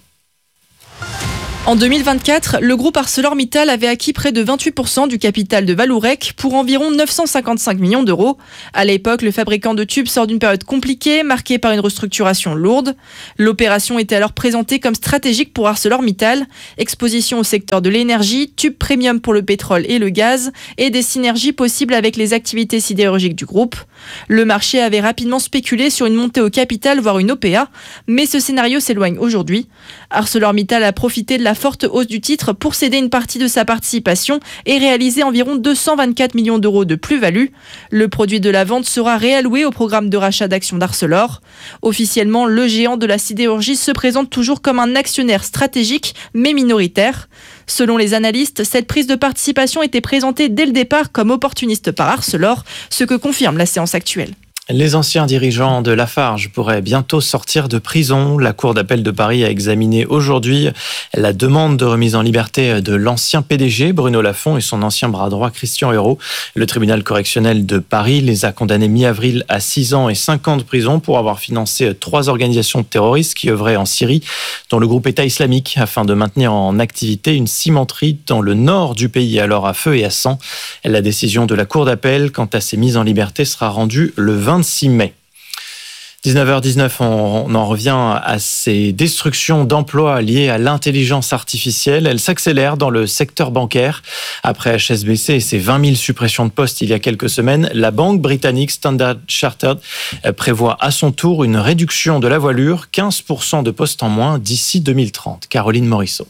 En deux mille vingt-quatre, le groupe ArcelorMittal avait acquis près de vingt-huit pour cent du capital de Vallourec pour environ neuf cent cinquante-cinq millions d'euros. À l'époque, le fabricant de tubes sort d'une période compliquée, marquée par une restructuration lourde. L'opération était alors présentée comme stratégique pour ArcelorMittal. Exposition au secteur de l'énergie, tubes premium pour le pétrole et le gaz, et des synergies possibles avec les activités sidérurgiques du groupe. Le marché avait rapidement spéculé sur une montée au capital, voire une O P A, mais ce scénario s'éloigne aujourd'hui. ArcelorMittal a profité de la forte hausse du titre pour céder une partie de sa participation et réaliser environ deux cent vingt-quatre millions d'euros de plus-value. Le produit de la vente sera réalloué au programme de rachat d'actions d'Arcelor. Officiellement, le géant de la sidérurgie se présente toujours comme un actionnaire stratégique, mais minoritaire. Selon les analystes, cette prise de participation était présentée dès le départ comme opportuniste par Arcelor, ce que confirme la séance actuelle. Les anciens dirigeants de Lafarge pourraient bientôt sortir de prison. La Cour d'appel de Paris a examiné aujourd'hui la demande de remise en liberté de l'ancien P D G Bruno Lafont et son ancien bras droit Christian Hérault. Le tribunal correctionnel de Paris les a condamnés mi-avril à six ans et cinq ans de prison pour avoir financé trois organisations terroristes qui œuvraient en Syrie, dont le groupe État islamique, afin de maintenir en activité une cimenterie dans le nord du pays, alors à feu et à sang. La décision de la Cour d'appel quant à ces mises en liberté sera rendue le vingt-six mai. dix-neuf heures dix-neuf, on en revient à ces destructions d'emplois liées à l'intelligence artificielle. Elles s'accélèrent dans le secteur bancaire. Après H S B C et ses vingt mille suppressions de postes il y a quelques semaines, la banque britannique Standard Chartered prévoit à son tour une réduction de la voilure, quinze pour cent de postes en moins d'ici deux mille trente. Caroline Morisseau.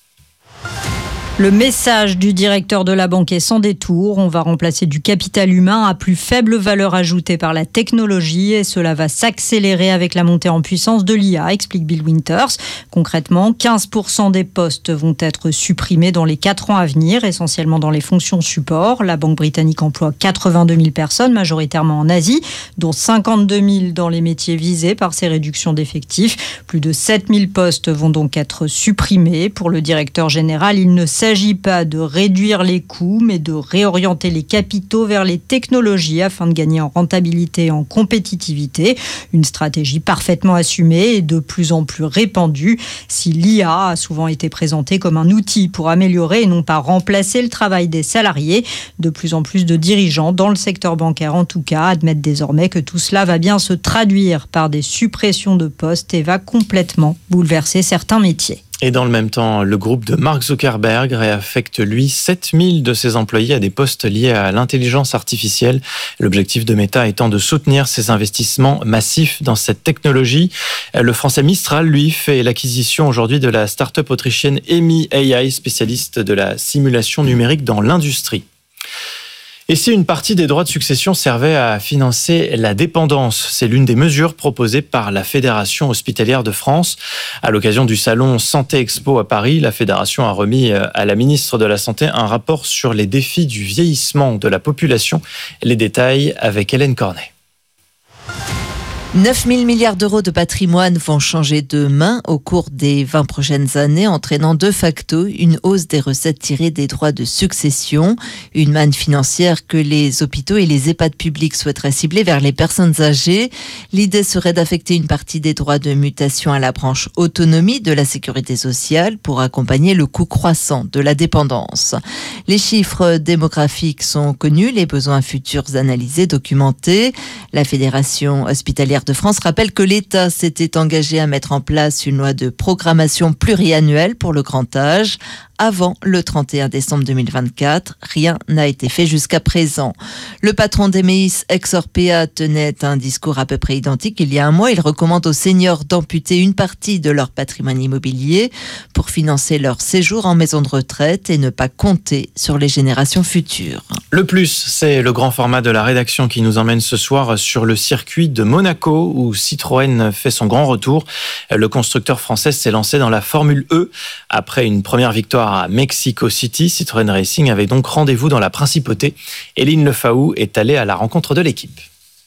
Le message du directeur de la banque est sans détour. On va remplacer du capital humain à plus faible valeur ajoutée par la technologie et cela va s'accélérer avec la montée en puissance de l'I A, explique Bill Winters. Concrètement, quinze pour cent des postes vont être supprimés dans les quatre ans à venir, essentiellement dans les fonctions support. La banque britannique emploie quatre-vingt-deux mille personnes, majoritairement en Asie, dont cinquante-deux mille dans les métiers visés par ces réductions d'effectifs. Plus de sept mille postes vont donc être supprimés. Pour le directeur général, il ne s'agit Il ne s'agit pas de réduire les coûts, mais de réorienter les capitaux vers les technologies afin de gagner en rentabilité et en compétitivité. Une stratégie parfaitement assumée et de plus en plus répandue. Si l'I A a souvent été présentée comme un outil pour améliorer et non pas remplacer le travail des salariés, de plus en plus de dirigeants, dans le secteur bancaire en tout cas, admettent désormais que tout cela va bien se traduire par des suppressions de postes et va complètement bouleverser certains métiers. Et dans le même temps, le groupe de Mark Zuckerberg réaffecte, lui, sept mille de ses employés à des postes liés à l'intelligence artificielle. L'objectif de Meta étant de soutenir ses investissements massifs dans cette technologie. Le français Mistral, lui, fait l'acquisition aujourd'hui de la start-up autrichienne Emi A I, spécialiste de la simulation numérique dans l'industrie. Et si une partie des droits de succession servait à financer la dépendance, c'est l'une des mesures proposées par la Fédération hospitalière de France. À l'occasion du salon Santé Expo à Paris, la Fédération a remis à la ministre de la Santé un rapport sur les défis du vieillissement de la population. Les détails avec Hélène Cornet. neuf mille milliards d'euros de patrimoine vont changer de main au cours des vingt prochaines années, entraînant de facto une hausse des recettes tirées des droits de succession. Une manne financière que les hôpitaux et les EHPAD publics souhaiteraient cibler vers les personnes âgées. L'idée serait d'affecter une partie des droits de mutation à la branche autonomie de la sécurité sociale pour accompagner le coût croissant de la dépendance. Les chiffres démographiques sont connus, les besoins futurs analysés, documentés. La Fédération hospitalière de France rappelle que l'État s'était engagé à mettre en place une loi de programmation pluriannuelle pour le grand âge. Avant le trente et un décembre deux mille vingt-quatre, rien n'a été fait jusqu'à présent. Le patron d'Emeis, ex-Orpea, tenait un discours à peu près identique il y a un mois. Il recommande aux seniors d'amputer une partie de leur patrimoine immobilier pour financer leur séjour en maison de retraite et ne pas compter sur les générations futures. Le plus, c'est le grand format de la rédaction qui nous emmène ce soir sur le circuit de Monaco où Citroën fait son grand retour. Le constructeur français s'est lancé dans la Formule E après une première victoire à Mexico City. Citroën Racing avait donc rendez-vous dans la principauté. Éline Lefaou est allée à la rencontre de l'équipe.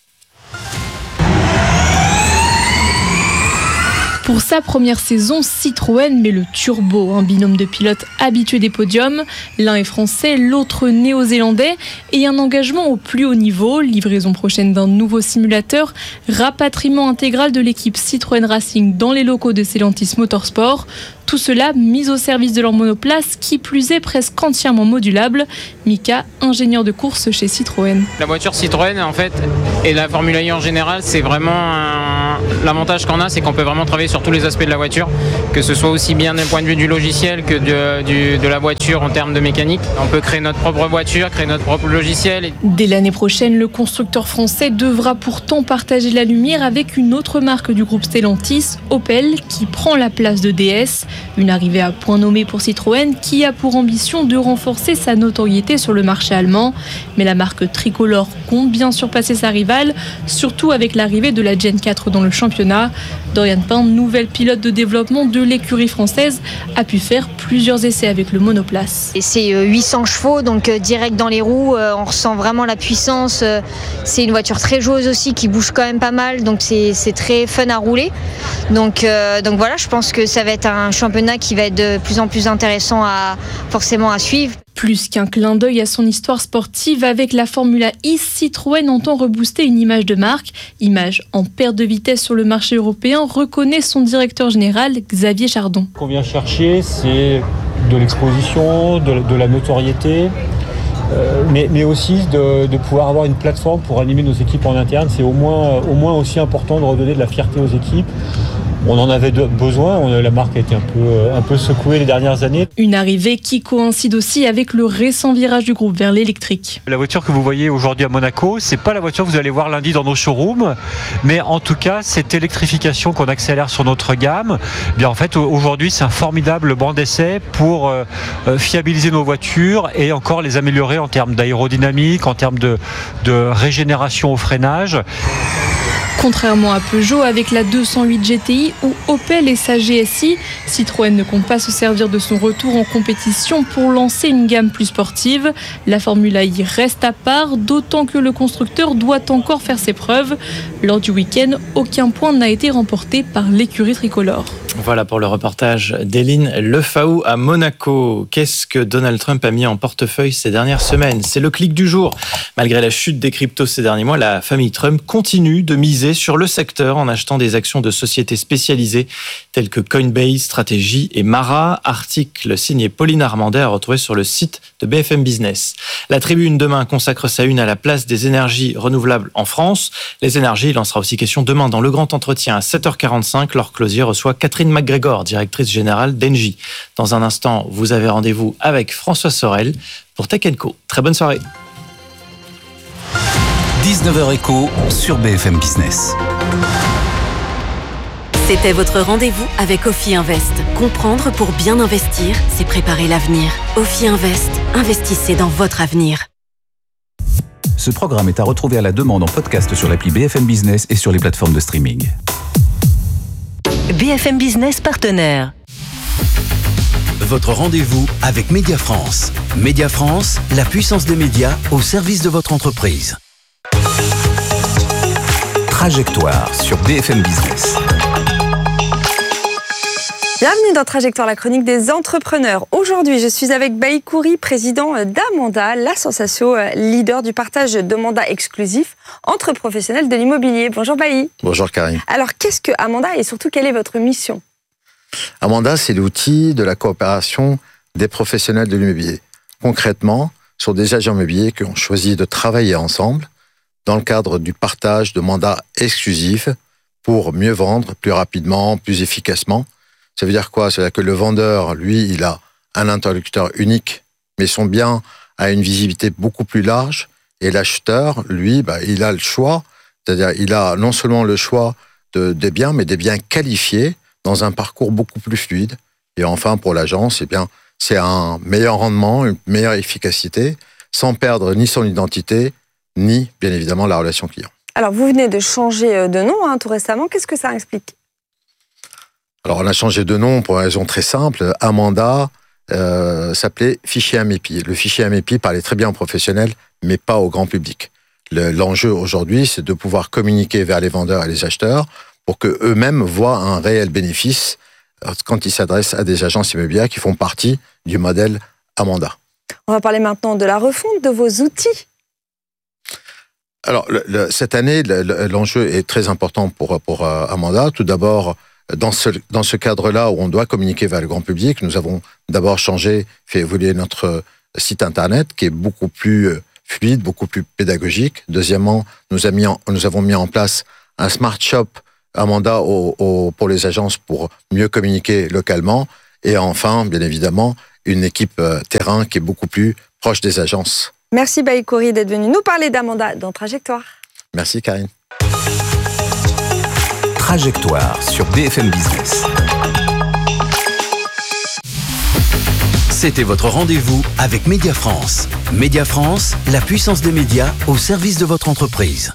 Pour sa première saison, Citroën met le turbo, un binôme de pilotes habitués des podiums. L'un est français, l'autre néo-zélandais et un engagement au plus haut niveau. Livraison prochaine d'un nouveau simulateur, rapatriement intégral de l'équipe Citroën Racing dans les locaux de Stellantis Motorsport. Tout cela mis au service de leur monoplace, qui plus est presque entièrement modulable. Mika, ingénieur de course chez Citroën. La voiture Citroën, en fait, et la Formule E en général, c'est vraiment un... l'avantage qu'on a, c'est qu'on peut vraiment travailler sur tous les aspects de la voiture, que ce soit aussi bien d'un point de vue du logiciel que de, du, de la voiture en termes de mécanique. On peut créer notre propre voiture, créer notre propre logiciel. Dès l'année prochaine, le constructeur français devra pourtant partager la lumière avec une autre marque du groupe Stellantis, Opel, qui prend la place de D S. Une arrivée à point nommé pour Citroën qui a pour ambition de renforcer sa notoriété sur le marché allemand. Mais la marque tricolore compte bien surpasser sa rivale, surtout avec l'arrivée de la Gen quatre dans le championnat. Dorian Pain, nouvelle pilote de développement de l'écurie française, a pu faire plusieurs essais avec le monoplace. Et c'est huit cents chevaux, donc direct dans les roues, on ressent vraiment la puissance. C'est une voiture très joueuse aussi qui bouge quand même pas mal, donc c'est, c'est très fun à rouler. Donc, euh, donc voilà, je pense que ça va être un championnat qui va être de plus en plus intéressant à, forcément à suivre. Plus qu'un clin d'œil à son histoire sportive, avec la Formula E, Citroën entend rebooster une image de marque. Image en perte de vitesse sur le marché européen, reconnaît son directeur général, Xavier Chardon. Ce qu'on vient chercher, c'est de l'exposition, de, de la notoriété, euh, mais, mais aussi de, de pouvoir avoir une plateforme pour animer nos équipes en interne. C'est au moins, au moins aussi important de redonner de la fierté aux équipes. On en avait besoin, la marque a été un peu, un peu secouée les dernières années. Une arrivée qui coïncide aussi avec le récent virage du groupe vers l'électrique. La voiture que vous voyez aujourd'hui à Monaco, c'est pas la voiture que vous allez voir lundi dans nos showrooms, mais en tout cas, cette électrification qu'on accélère sur notre gamme, bien en fait, aujourd'hui, c'est un formidable banc d'essai pour euh, fiabiliser nos voitures et encore les améliorer en termes d'aérodynamique, en termes de, de régénération au freinage. Contrairement à Peugeot avec la deux cent huit G T I ou Opel et sa G S I, Citroën ne compte pas se servir de son retour en compétition pour lancer une gamme plus sportive. La Formula E reste à part, d'autant que le constructeur doit encore faire ses preuves. Lors du week-end, aucun point n'a été remporté par l'écurie tricolore. Voilà pour le reportage d'Éline Lefaou à Monaco. Qu'est-ce que Donald Trump a mis en portefeuille ces dernières semaines ? C'est le clic du jour. Malgré la chute des cryptos ces derniers mois, la famille Trump continue de miser sur le secteur en achetant des actions de sociétés spécialisées telles que Coinbase, Strategy et Mara. Article signé Pauline Armandet à retrouver sur le site de B F M Business. La Tribune demain consacre sa une à la place des énergies renouvelables en France. Les énergies, il en sera aussi question demain dans le grand entretien à sept heures quarante-cinq. Laure Closier reçoit Catherine McGregor, directrice générale d'Engie. Dans un instant, vous avez rendez-vous avec François Sorel pour Tech and Co. Très bonne soirée. dix-neuf heures Éco sur B F M Business. C'était votre rendez-vous avec Ophi Invest. Comprendre pour bien investir, c'est préparer l'avenir. Ophi Invest, investissez dans votre avenir. Ce programme est à retrouver à la demande en podcast sur l'appli B F M Business et sur les plateformes de streaming. B F M Business partenaire. Votre rendez-vous avec Média France. Média France, la puissance des médias au service de votre entreprise. Trajectoire sur B F M Business. Bienvenue dans Trajectoire, la chronique des entrepreneurs. Aujourd'hui, je suis avec Bailly Khoury, président d'Amanda, l'association leader du partage de mandats exclusifs entre professionnels de l'immobilier. Bonjour Bailly. Bonjour Karine. Alors, qu'est-ce que Amanda et surtout, quelle est votre mission ? Amanda, c'est l'outil de la coopération des professionnels de l'immobilier. Concrètement, ce sont des agents immobiliers qui ont choisi de travailler ensemble dans le cadre du partage de mandats exclusifs pour mieux vendre plus rapidement, plus efficacement. Ça veut dire quoi ? C'est-à-dire que le vendeur, lui, il a un interlocuteur unique, mais son bien a une visibilité beaucoup plus large. Et l'acheteur, lui, bah, il a le choix. C'est-à-dire il a non seulement le choix de, des biens, mais des biens qualifiés dans un parcours beaucoup plus fluide. Et enfin, pour l'agence, eh bien, c'est un meilleur rendement, une meilleure efficacité, sans perdre ni son identité, ni, bien évidemment, la relation client. Alors, vous venez de changer de nom hein, tout récemment. Qu'est-ce que ça explique ? Alors, on a changé de nom pour une raison très simple. Amanda euh, s'appelait Fichier Amepi. Le fichier Amepi parlait très bien aux professionnels, mais pas au grand public. Le, l'enjeu aujourd'hui, c'est de pouvoir communiquer vers les vendeurs et les acheteurs pour qu'eux-mêmes voient un réel bénéfice quand ils s'adressent à des agences immobilières qui font partie du modèle Amanda. On va parler maintenant de la refonte de vos outils. Alors, le, le, cette année, le, l'enjeu est très important pour, pour euh, Amanda. Tout d'abord, Dans ce, dans ce cadre-là où on doit communiquer vers le grand public, nous avons d'abord changé, fait évoluer notre site internet qui est beaucoup plus fluide, beaucoup plus pédagogique. Deuxièmement, nous, a mis en, nous avons mis en place un smart shop Amanda au, au, pour les agences pour mieux communiquer localement. Et enfin, bien évidemment, une équipe terrain qui est beaucoup plus proche des agences. Merci Bailly Khoury d'être venu nous parler d'Amanda dans Trajectoire. Merci Karine. Trajectoire sur B F M Business. C'était votre rendez-vous avec Média France. Média France, la puissance des médias au service de votre entreprise.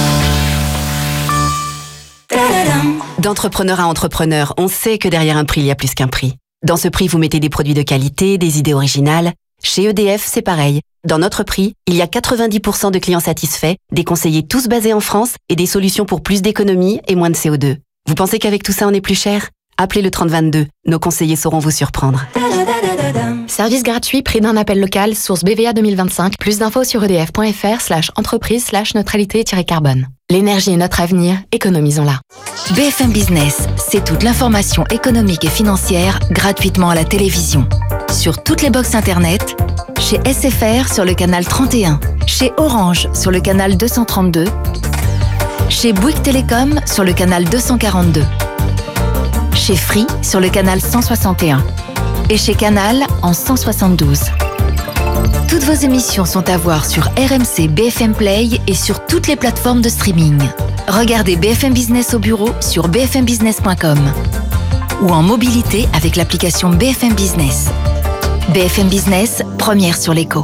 D'entrepreneur à entrepreneur, on sait que derrière un prix, il y a plus qu'un prix. Dans ce prix, vous mettez des produits de qualité, des idées originales. Chez E D F, c'est pareil. Dans notre prix, il y a quatre-vingt-dix pour cent de clients satisfaits, des conseillers tous basés en France et des solutions pour plus d'économies et moins de C O deux. Vous pensez qu'avec tout ça, on est plus cher ? Appelez le trente vingt-deux. Nos conseillers sauront vous surprendre. Service gratuit, prix d'un appel local, source B V A deux mille vingt-cinq. Plus d'infos sur edf.fr slash entreprise slash neutralité-carbone. L'énergie est notre avenir, économisons-la. B F M Business, c'est toute l'information économique et financière gratuitement à la télévision. Sur toutes les box internet, chez S F R sur le canal trente et un, chez Orange sur le canal deux cent trente-deux, chez Bouygues Télécom sur le canal deux cent quarante-deux, chez Free sur le canal cent soixante et un et chez Canal en cent soixante-douze. Toutes vos émissions sont à voir sur R M C B F M Play et sur toutes les plateformes de streaming. Regardez B F M Business au bureau sur b f m business point com ou en mobilité avec l'application B F M Business. B F M Business, première sur l'écho.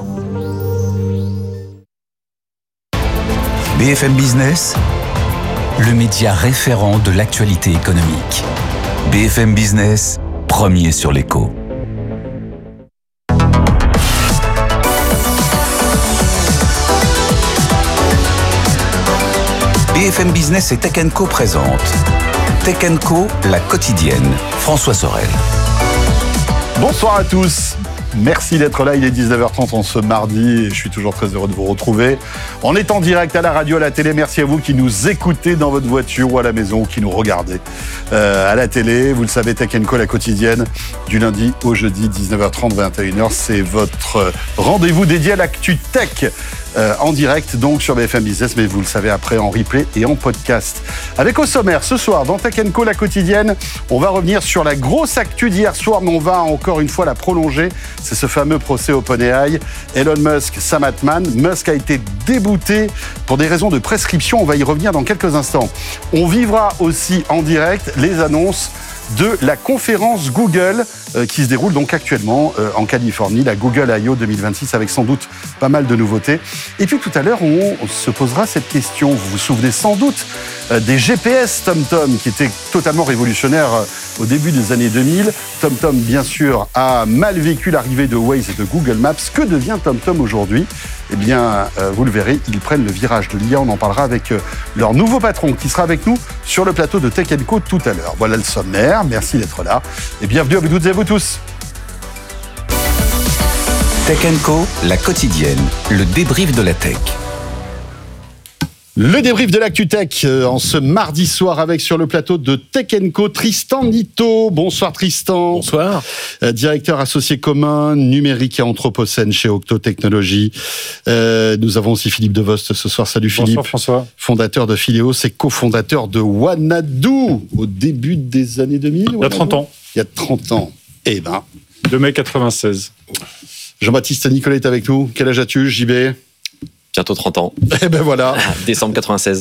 B F M Business, le média référent de l'actualité économique. B F M Business, premier sur l'écho. B F M Business et Tech and Co présente Tech and Co, la quotidienne. François Sorel. Bonsoir à tous. Merci d'être là, il est dix-neuf heures trente en ce mardi et je suis toujours très heureux de vous retrouver. On est en direct à la radio, à la télé. Merci à vous qui nous écoutez dans votre voiture ou à la maison ou qui nous regardez euh, à la télé. Vous le savez, Tech and Co, la quotidienne, du lundi au jeudi, dix-neuf heures trente, vingt et une heures. C'est votre rendez-vous dédié à l'actu tech. Euh, en direct donc sur B F M Business, mais vous le savez après en replay et en podcast. Avec au sommaire ce soir dans Tech and Co la quotidienne, on va revenir sur la grosse actu d'hier soir, mais on va encore une fois la prolonger. C'est ce fameux procès OpenAI. Elon Musk, Sam Altman. Musk a été débouté pour des raisons de prescription. On va y revenir dans quelques instants. On vivra aussi en direct les annonces de la conférence Google euh, qui se déroule donc actuellement euh, en Californie, la Google I O deux mille vingt-six, avec sans doute pas mal de nouveautés. Et puis tout à l'heure, on, on se posera cette question. Vous vous souvenez sans doute euh, des G P S TomTom qui étaient totalement révolutionnaires euh, au début des années deux mille. TomTom, bien sûr, a mal vécu l'arrivée de Waze et de Google Maps. Que devient TomTom aujourd'hui ? eh bien, euh, vous le verrez, ils prennent le virage de l'I A. On en parlera avec euh, leur nouveau patron qui sera avec nous sur le plateau de Tech and Co tout à l'heure. Voilà le sommaire. Merci d'être là et bienvenue à vous toutes et à vous tous. Tech and Co, la quotidienne, le débrief de la tech. Le débrief de l'Actu Tech euh, en ce mardi soir avec sur le plateau de Tech and Co Tristan Nitto. Bonsoir Tristan. Bonsoir. Euh, directeur associé commun numérique et anthropocène chez Octo Technologies. Euh, nous avons aussi Philippe Devost ce soir. Salut Philippe. Bonsoir François. Fondateur de Phileos et cofondateur de Wanadoo au début des années deux mille. Il y a trente ans. Il y a trente ans. Eh ben. deux mai quatre-vingt-seize. Jean-Baptiste Nicolet est avec nous. Quel âge as-tu, J B ? Bientôt trente ans. Eh ben voilà. Décembre quatre-vingt-seize.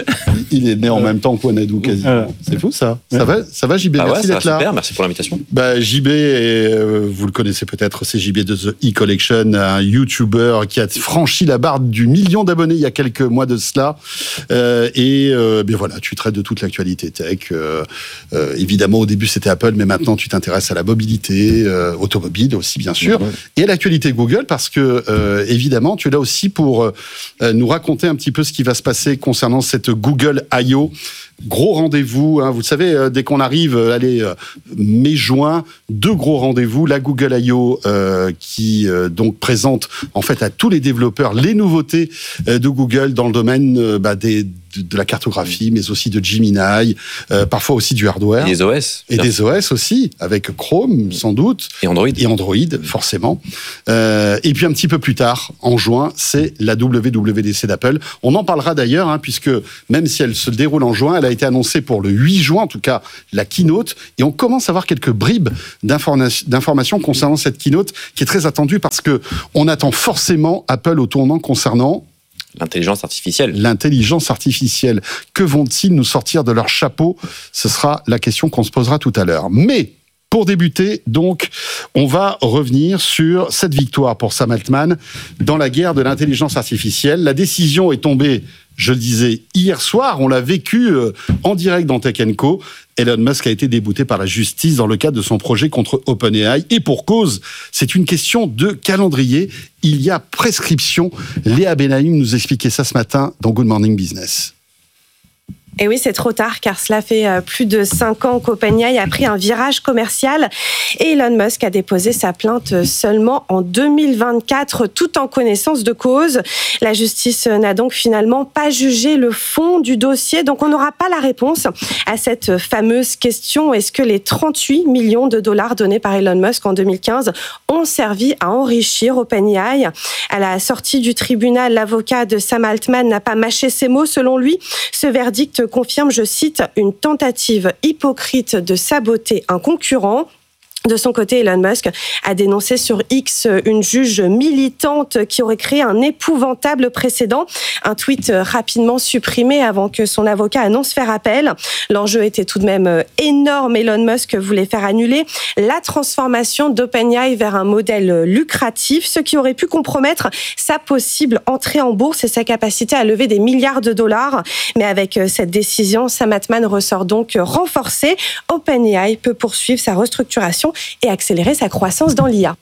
Il est né en même temps que Wanadoo quasiment. Euh, C'est fou ça. Ça va, ça va J B, bah merci ouais, d'être là. Super, merci pour l'invitation. Bah, J B, est, euh, vous le connaissez peut-être, c'est J B de The E-Collection, un YouTuber qui a franchi la barre du million d'abonnés il y a quelques mois de cela. Euh, et euh, ben voilà, tu traites de toute l'actualité tech. Euh, euh, évidemment, au début c'était Apple, mais maintenant tu t'intéresses à la mobilité, euh, automobile aussi bien sûr, mmh. et à l'actualité Google parce que euh, évidemment tu es là aussi pour euh, nous raconter un petit peu ce qui va se passer concernant cette Google I O. Gros rendez-vous, hein, vous le savez, euh, dès qu'on arrive, euh, allez, euh, mai-juin, deux gros rendez-vous. La Google I O euh, qui euh, donc présente en fait à tous les développeurs les nouveautés euh, de Google dans le domaine euh, bah, des De, de la cartographie, mais aussi de Gemini, euh, parfois aussi du hardware. Et des O S. Et des O S aussi, avec Chrome, sans doute. Et Android. Et Android, forcément. Euh, et puis un petit peu plus tard, en juin, c'est la W W D C d'Apple. On en parlera d'ailleurs, hein, puisque même si elle se déroule en juin, elle a été annoncée pour le huit juin, en tout cas, la keynote. Et on commence à avoir quelques bribes d'informa- d'informations concernant cette keynote, qui est très attendue parce que on attend forcément Apple au tournant concernant L'intelligence artificielle. L'intelligence artificielle. Que vont-ils nous sortir de leur chapeau ? Ce sera la question qu'on se posera tout à l'heure. Mais pour débuter, donc, on va revenir sur cette victoire pour Sam Altman dans la guerre de l'intelligence artificielle. La décision est tombée, je le disais, hier soir. On l'a vécu en direct dans Tech and Co. Elon Musk a été débouté par la justice dans le cadre de son projet contre OpenAI. Et pour cause, c'est une question de calendrier. Il y a prescription. Léa Benaïm nous expliquait ça ce matin dans Good Morning Business. Et oui, c'est trop tard car cela fait plus de cinq ans qu'OpenAI a pris un virage commercial et Elon Musk a déposé sa plainte seulement en deux mille vingt-quatre, tout en connaissance de cause. La justice n'a donc finalement pas jugé le fond du dossier, donc on n'aura pas la réponse à cette fameuse question. Est-ce que les trente-huit millions de dollars donnés par Elon Musk en deux mille quinze ont servi à enrichir OpenAI ? À la sortie du tribunal, l'avocat de Sam Altman n'a pas mâché ses mots. Selon lui, ce verdict confirme, je cite, une tentative hypocrite de saboter un concurrent. De son côté, Elon Musk a dénoncé sur X une juge militante qui aurait créé un épouvantable précédent. Un tweet rapidement supprimé avant que son avocat annonce faire appel. L'enjeu était tout de même énorme. Elon Musk voulait faire annuler la transformation d'OpenAI vers un modèle lucratif, ce qui aurait pu compromettre sa possible entrée en bourse et sa capacité à lever des milliards de dollars. Mais avec cette décision, Sam Altman ressort donc renforcé. OpenAI peut poursuivre sa restructuration et accélérer sa croissance dans l'I A.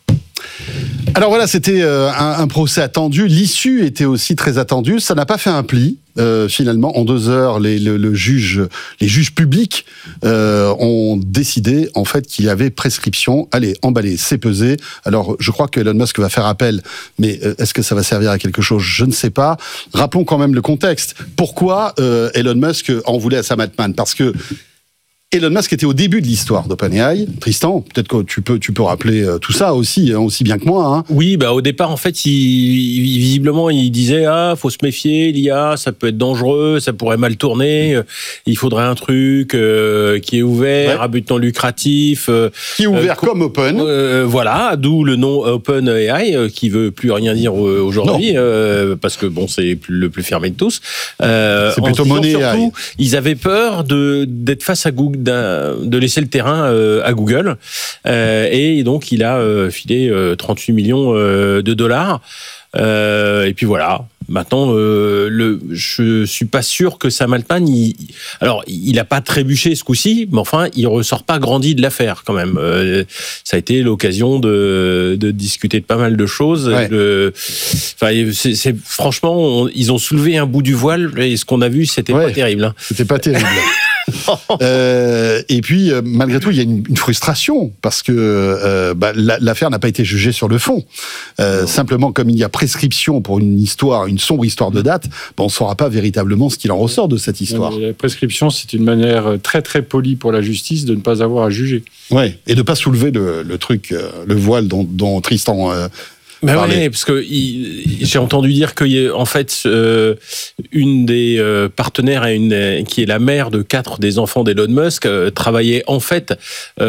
Alors voilà, c'était euh, un, un procès attendu. L'issue était aussi très attendue. Ça n'a pas fait un pli. Euh, finalement, en deux heures, les, le, le juge, les juges publics euh, ont décidé en fait qu'il y avait prescription. Allez, emballé, c'est pesé. Alors, je crois que Elon Musk va faire appel, mais euh, est-ce que ça va servir à quelque chose ? Je ne sais pas. Rappelons quand même le contexte. Pourquoi euh, Elon Musk en voulait à Sam Altman ? Parce que Elon Musk était au début de l'histoire d'OpenAI. Tristan, peut-être que tu peux, tu peux rappeler tout ça aussi, hein, aussi bien que moi. Hein. Oui, bah au départ, en fait, il, il, visiblement, il disait ah, faut se méfier, l'I A, ça peut être dangereux, ça pourrait mal tourner. Il faudrait un truc euh, qui est ouvert, ouais. à but non lucratif, euh, qui est ouvert euh, comme Open. Euh, voilà, d'où le nom OpenAI, euh, qui veut plus rien dire aujourd'hui, euh, parce que bon, c'est le plus fermé de tous. Euh, c'est plutôt monnaie. Surtout, ils avaient peur de d'être face à Google. de laisser le terrain euh, à Google euh, et donc il a euh, filé euh, trente-huit millions euh, de dollars euh, et puis voilà, Maintenant, euh, le, je suis pas sûr que Sam Altman, il, alors il a pas trébuché ce coup-ci, mais enfin, il ressort pas grandi de l'affaire quand même. Euh, ça a été l'occasion de, de discuter de pas mal de choses. Ouais. De, enfin, c'est, c'est franchement, on, ils ont soulevé un bout du voile et ce qu'on a vu, c'était ouais, pas terrible. Hein. C'était pas terrible. euh, et puis, euh, malgré tout, il y a une, une frustration parce que euh, bah, la, l'affaire n'a pas été jugée sur le fond. Euh, simplement, comme il y a prescription pour une histoire, une sombre histoire de date, bah, on ne saura pas véritablement ce qu'il en ressort de cette histoire. La prescription, c'est une manière très très polie pour la justice de ne pas avoir à juger. Ouais, et de ne pas soulever le, le truc, le voile dont, dont Tristan... Euh, Ben oui, parce que il, j'ai entendu dire que en fait euh, une des euh, partenaires à une qui est la mère de quatre des enfants d'Elon Musk euh, travaillait en fait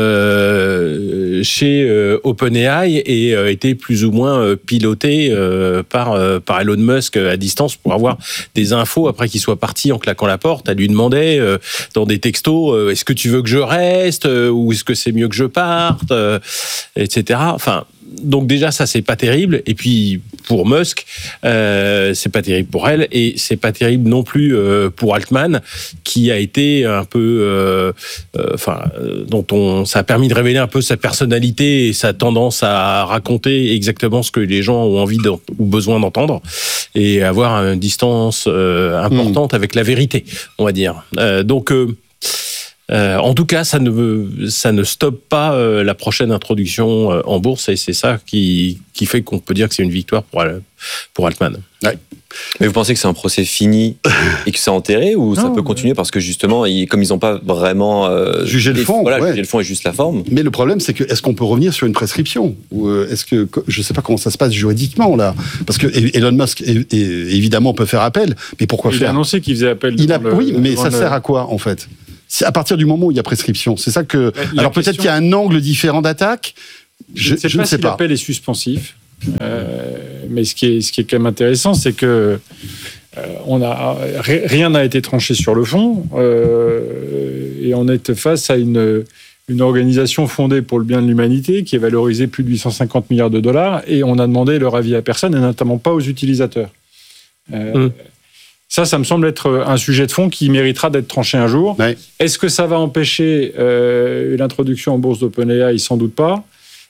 euh, chez euh, OpenAI et euh, était plus ou moins euh, piloté euh, par euh, par Elon Musk à distance pour avoir des infos après qu'il soit parti en claquant la porte. Elle lui demandait euh, dans des textos euh, est-ce que tu veux que je reste euh, ou est-ce que c'est mieux que je parte, euh, et cetera. Enfin. Donc déjà ça c'est pas terrible et puis pour Musk euh, c'est pas terrible pour elle et c'est pas terrible non plus euh, pour Altman qui a été un peu euh, euh, enfin euh, dont on ça a permis de révéler un peu sa personnalité et sa tendance à raconter exactement ce que les gens ont envie ou besoin d'entendre et avoir une distance euh, importante mmh. avec la vérité on va dire euh, donc euh, Euh, en tout cas, ça ne ça ne stoppe pas euh, la prochaine introduction euh, en bourse et c'est ça qui qui fait qu'on peut dire que c'est une victoire pour pour Altman. Ouais. Mais vous pensez que c'est un procès fini et que c'est enterré ou ça non, peut continuer parce que justement, ils, comme ils n'ont pas vraiment euh, jugé le fond, voilà, ouais. jugé le fond et juste la forme. Mais le problème, c'est que est-ce qu'on peut revenir sur une prescription ou euh, est-ce que je ne sais pas comment ça se passe juridiquement là, parce que Elon Musk est, est, évidemment peut faire appel, mais pourquoi il faire ? Il a annoncé qu'il faisait appel. Il a, le, oui, mais ça le... sert à quoi en fait ? C'est à partir du moment où il y a prescription, c'est ça que. La alors question... peut-être qu'il y a un angle différent d'attaque. Je, je, je pas ne sais si pas. L'appel est suspensif, euh, mais ce qui est ce qui est quand même intéressant, c'est que euh, on a rien n'a été tranché sur le fond euh, et on est face à une une organisation fondée pour le bien de l'humanité qui est valorisée plus de huit cent cinquante milliards de dollars et on a demandé leur avis à personne et notamment pas aux utilisateurs. Euh, mmh. Ça, ça me semble être un sujet de fond qui méritera d'être tranché un jour. Ouais. Est-ce que ça va empêcher euh, l'introduction en bourse d'OpenAI ? Sans doute pas.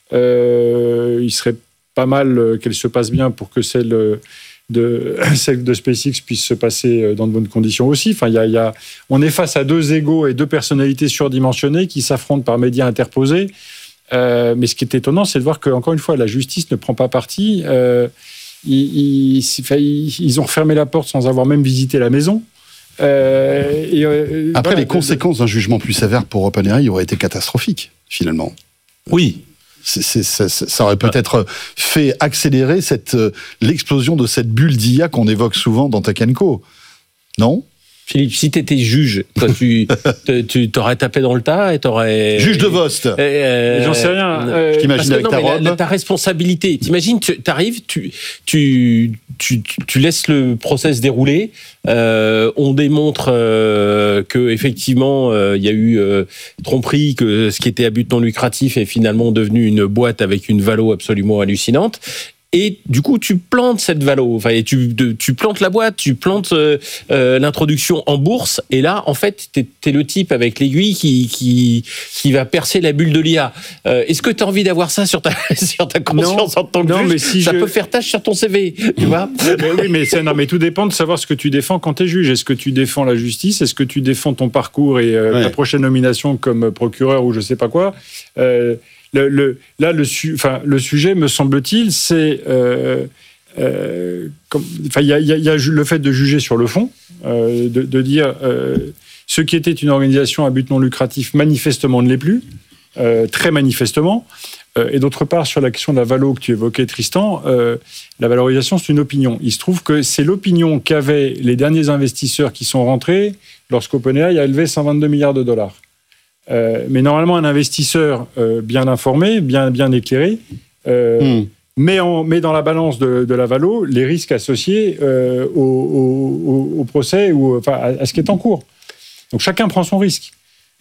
Euh, il serait pas mal qu'elle se passe bien pour que celle de, celle de SpaceX puisse se passer dans de bonnes conditions aussi. Enfin, il y a, il y a, on est face à deux égos et deux personnalités surdimensionnées qui s'affrontent par médias interposés. Euh, mais ce qui est étonnant, c'est de voir que, encore une fois, la justice ne prend pas parti. Euh, Ils, ils, ils ont refermé la porte sans avoir même visité la maison. Euh, et, euh, Après, voilà, les conséquences d'un jugement plus sévère pour OpenAI auraient été catastrophiques, finalement. Oui. C'est, c'est, ça, ça aurait peut-être fait accélérer cette, l'explosion de cette bulle d'I A qu'on évoque souvent dans Tech and Co. Non ? Philippe, si tu étais juge, toi, tu, tu t'aurais tapé dans le tas et t'aurais... Juge de Vost. Euh, J'en sais rien. Euh, je t'imagine avec non, ta robe. La, ta responsabilité. T'imagines, tu arrives, tu, tu, tu, tu laisses le process dérouler. Euh, on démontre euh, que effectivement, il euh, y a eu euh, tromperie, que ce qui était à but non lucratif est finalement devenu une boîte avec une valo absolument hallucinante. Et du coup, tu plantes cette valo, enfin, et tu, de, tu plantes la boîte, tu plantes euh, euh, l'introduction en bourse, et là, en fait, t'es, t'es le type avec l'aiguille qui, qui, qui va percer la bulle de l'I A. Euh, est-ce que tu as envie d'avoir ça sur ta, sur ta conscience non, en tant que non, juge ? Mais si ça je... peut faire tâche sur ton C V, tu vois ? mais Oui, mais, c'est, non, mais tout dépend de savoir ce que tu défends quand tu es juge. Est-ce que tu défends la justice ? Est-ce que tu défends ton parcours et euh, ouais. ta prochaine nomination comme procureur ou je sais pas quoi ? euh, Le, le, là, le, su, enfin, le sujet, me semble-t-il, c'est... Euh, euh, comme, enfin, il y a, y a, y a le fait de juger sur le fond, euh, de, de dire euh, ce qui était une organisation à but non lucratif, manifestement ne l'est plus, euh, très manifestement. Euh, et d'autre part, sur la question de la valo que tu évoquais, Tristan, euh, la valorisation, c'est une opinion. Il se trouve que c'est l'opinion qu'avaient les derniers investisseurs qui sont rentrés lorsqu'OpenAI a élevé cent vingt-deux milliards de dollars. Euh, mais normalement, un investisseur euh, bien informé, bien, bien éclairé, euh, mm. met, en, met dans la balance de, de la valo les risques associés euh, au, au, au procès ou enfin, à, à ce qui est en cours. Donc chacun prend son risque.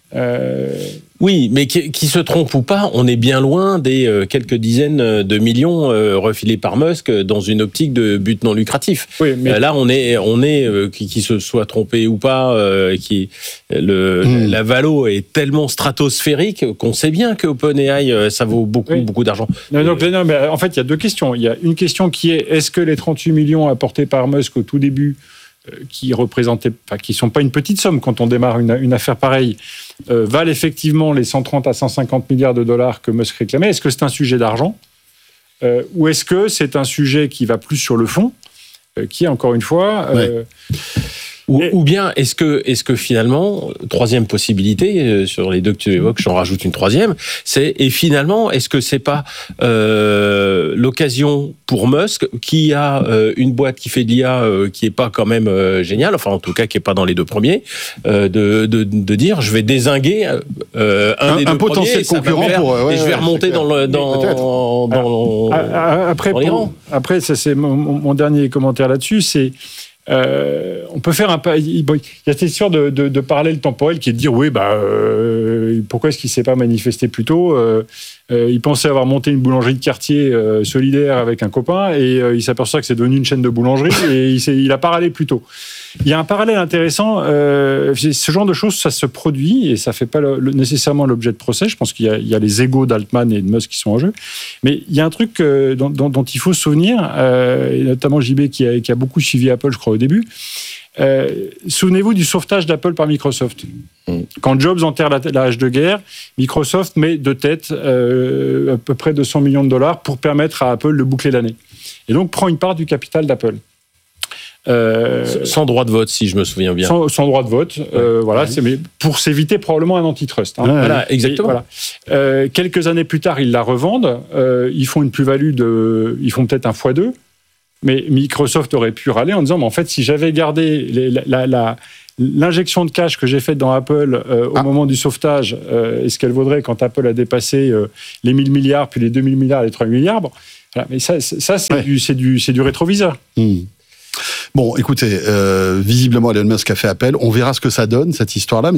Euh... Oui, mais qui, qui se trompe ou pas, on est bien loin des euh, quelques dizaines de millions euh, refilés par Musk dans une optique de but non lucratif. Oui, mais... euh, là, on est, on est euh, qui, qui se soit trompé ou pas, euh, qui le mmh. la valo est tellement stratosphérique qu'on sait bien que OpenAI euh, ça vaut beaucoup oui. beaucoup d'argent. Non, donc, non, mais en fait, il y a deux questions. Il y a une question qui est est-ce que les trente-huit millions apportés par Musk au tout début, euh, qui représentaient, enfin, qui sont pas une petite somme quand on démarre une, une affaire pareille, Euh, valent effectivement les cent trente à cent cinquante milliards de dollars que Musk réclamait. Est-ce que c'est un sujet d'argent euh, ou est-ce que c'est un sujet qui va plus sur le fond, euh, qui est encore une fois... Euh, ouais. Ou, ou bien, est-ce que, est-ce que finalement, troisième possibilité, euh, sur les deux que tu évoques, j'en rajoute une troisième, c'est, et finalement, est-ce que c'est pas euh, l'occasion pour Musk, qui a euh, une boîte qui fait de l'I A euh, qui est pas quand même euh, géniale, enfin en tout cas qui est pas dans les deux premiers, euh, de, de, de dire, je vais dézinguer euh, un, un des un deux potentiel premiers, concurrent faire, pour, ouais, et je vais ouais, remonter dans le, dans, dans, dans, après, dans pour, après, ça c'est mon, mon dernier commentaire là-dessus, c'est Euh, on peut faire un pas. Il y a cette histoire de, de, de parallèle temporel qui est de dire oui, bah, euh, pourquoi est-ce qu'il ne s'est pas manifesté plus tôt euh, euh, Il pensait avoir monté une boulangerie de quartier euh, solidaire avec un copain et euh, il s'aperçoit que c'est devenu une chaîne de boulangerie et il n'a pas râlé plus tôt. Il y a un parallèle intéressant. Euh, ce genre de choses, ça se produit et ça ne fait pas le, le, nécessairement l'objet de procès. Je pense qu'il y a, il y a les égos d'Altman et de Musk qui sont en jeu. Mais il y a un truc euh, dont, dont, dont il faut se souvenir, euh, et notamment J B qui a, qui a beaucoup suivi Apple, je crois, au début. Euh, souvenez-vous du sauvetage d'Apple par Microsoft. Quand Jobs enterre la, la hache de guerre, Microsoft met de tête euh, à peu près deux cents millions de dollars pour permettre à Apple de boucler l'année. Et donc prend une part du capital d'Apple. Euh, sans droit de vote, si je me souviens bien. Sans, sans droit de vote, euh, voilà, c'est, mais pour s'éviter probablement un antitrust. Hein. Ouais, voilà, exactement. Et, voilà. Euh, quelques années plus tard, ils la revendent. Euh, ils font une plus-value de, ils font peut-être un fois deux. Mais Microsoft aurait pu râler en disant, mais en fait, si j'avais gardé les, la, la, la, l'injection de cash que j'ai faite dans Apple euh, au ah. moment du sauvetage, euh, est-ce qu'elle vaudrait quand Apple a dépassé euh, les mille milliards, puis les deux mille milliards, les trois milliards bon, voilà. Mais ça, ça c'est, ouais. du, c'est, du, c'est du rétroviseur. Mmh. Bon, écoutez, euh, visiblement, Elon Musk a fait appel. On verra ce que ça donne, cette histoire-là.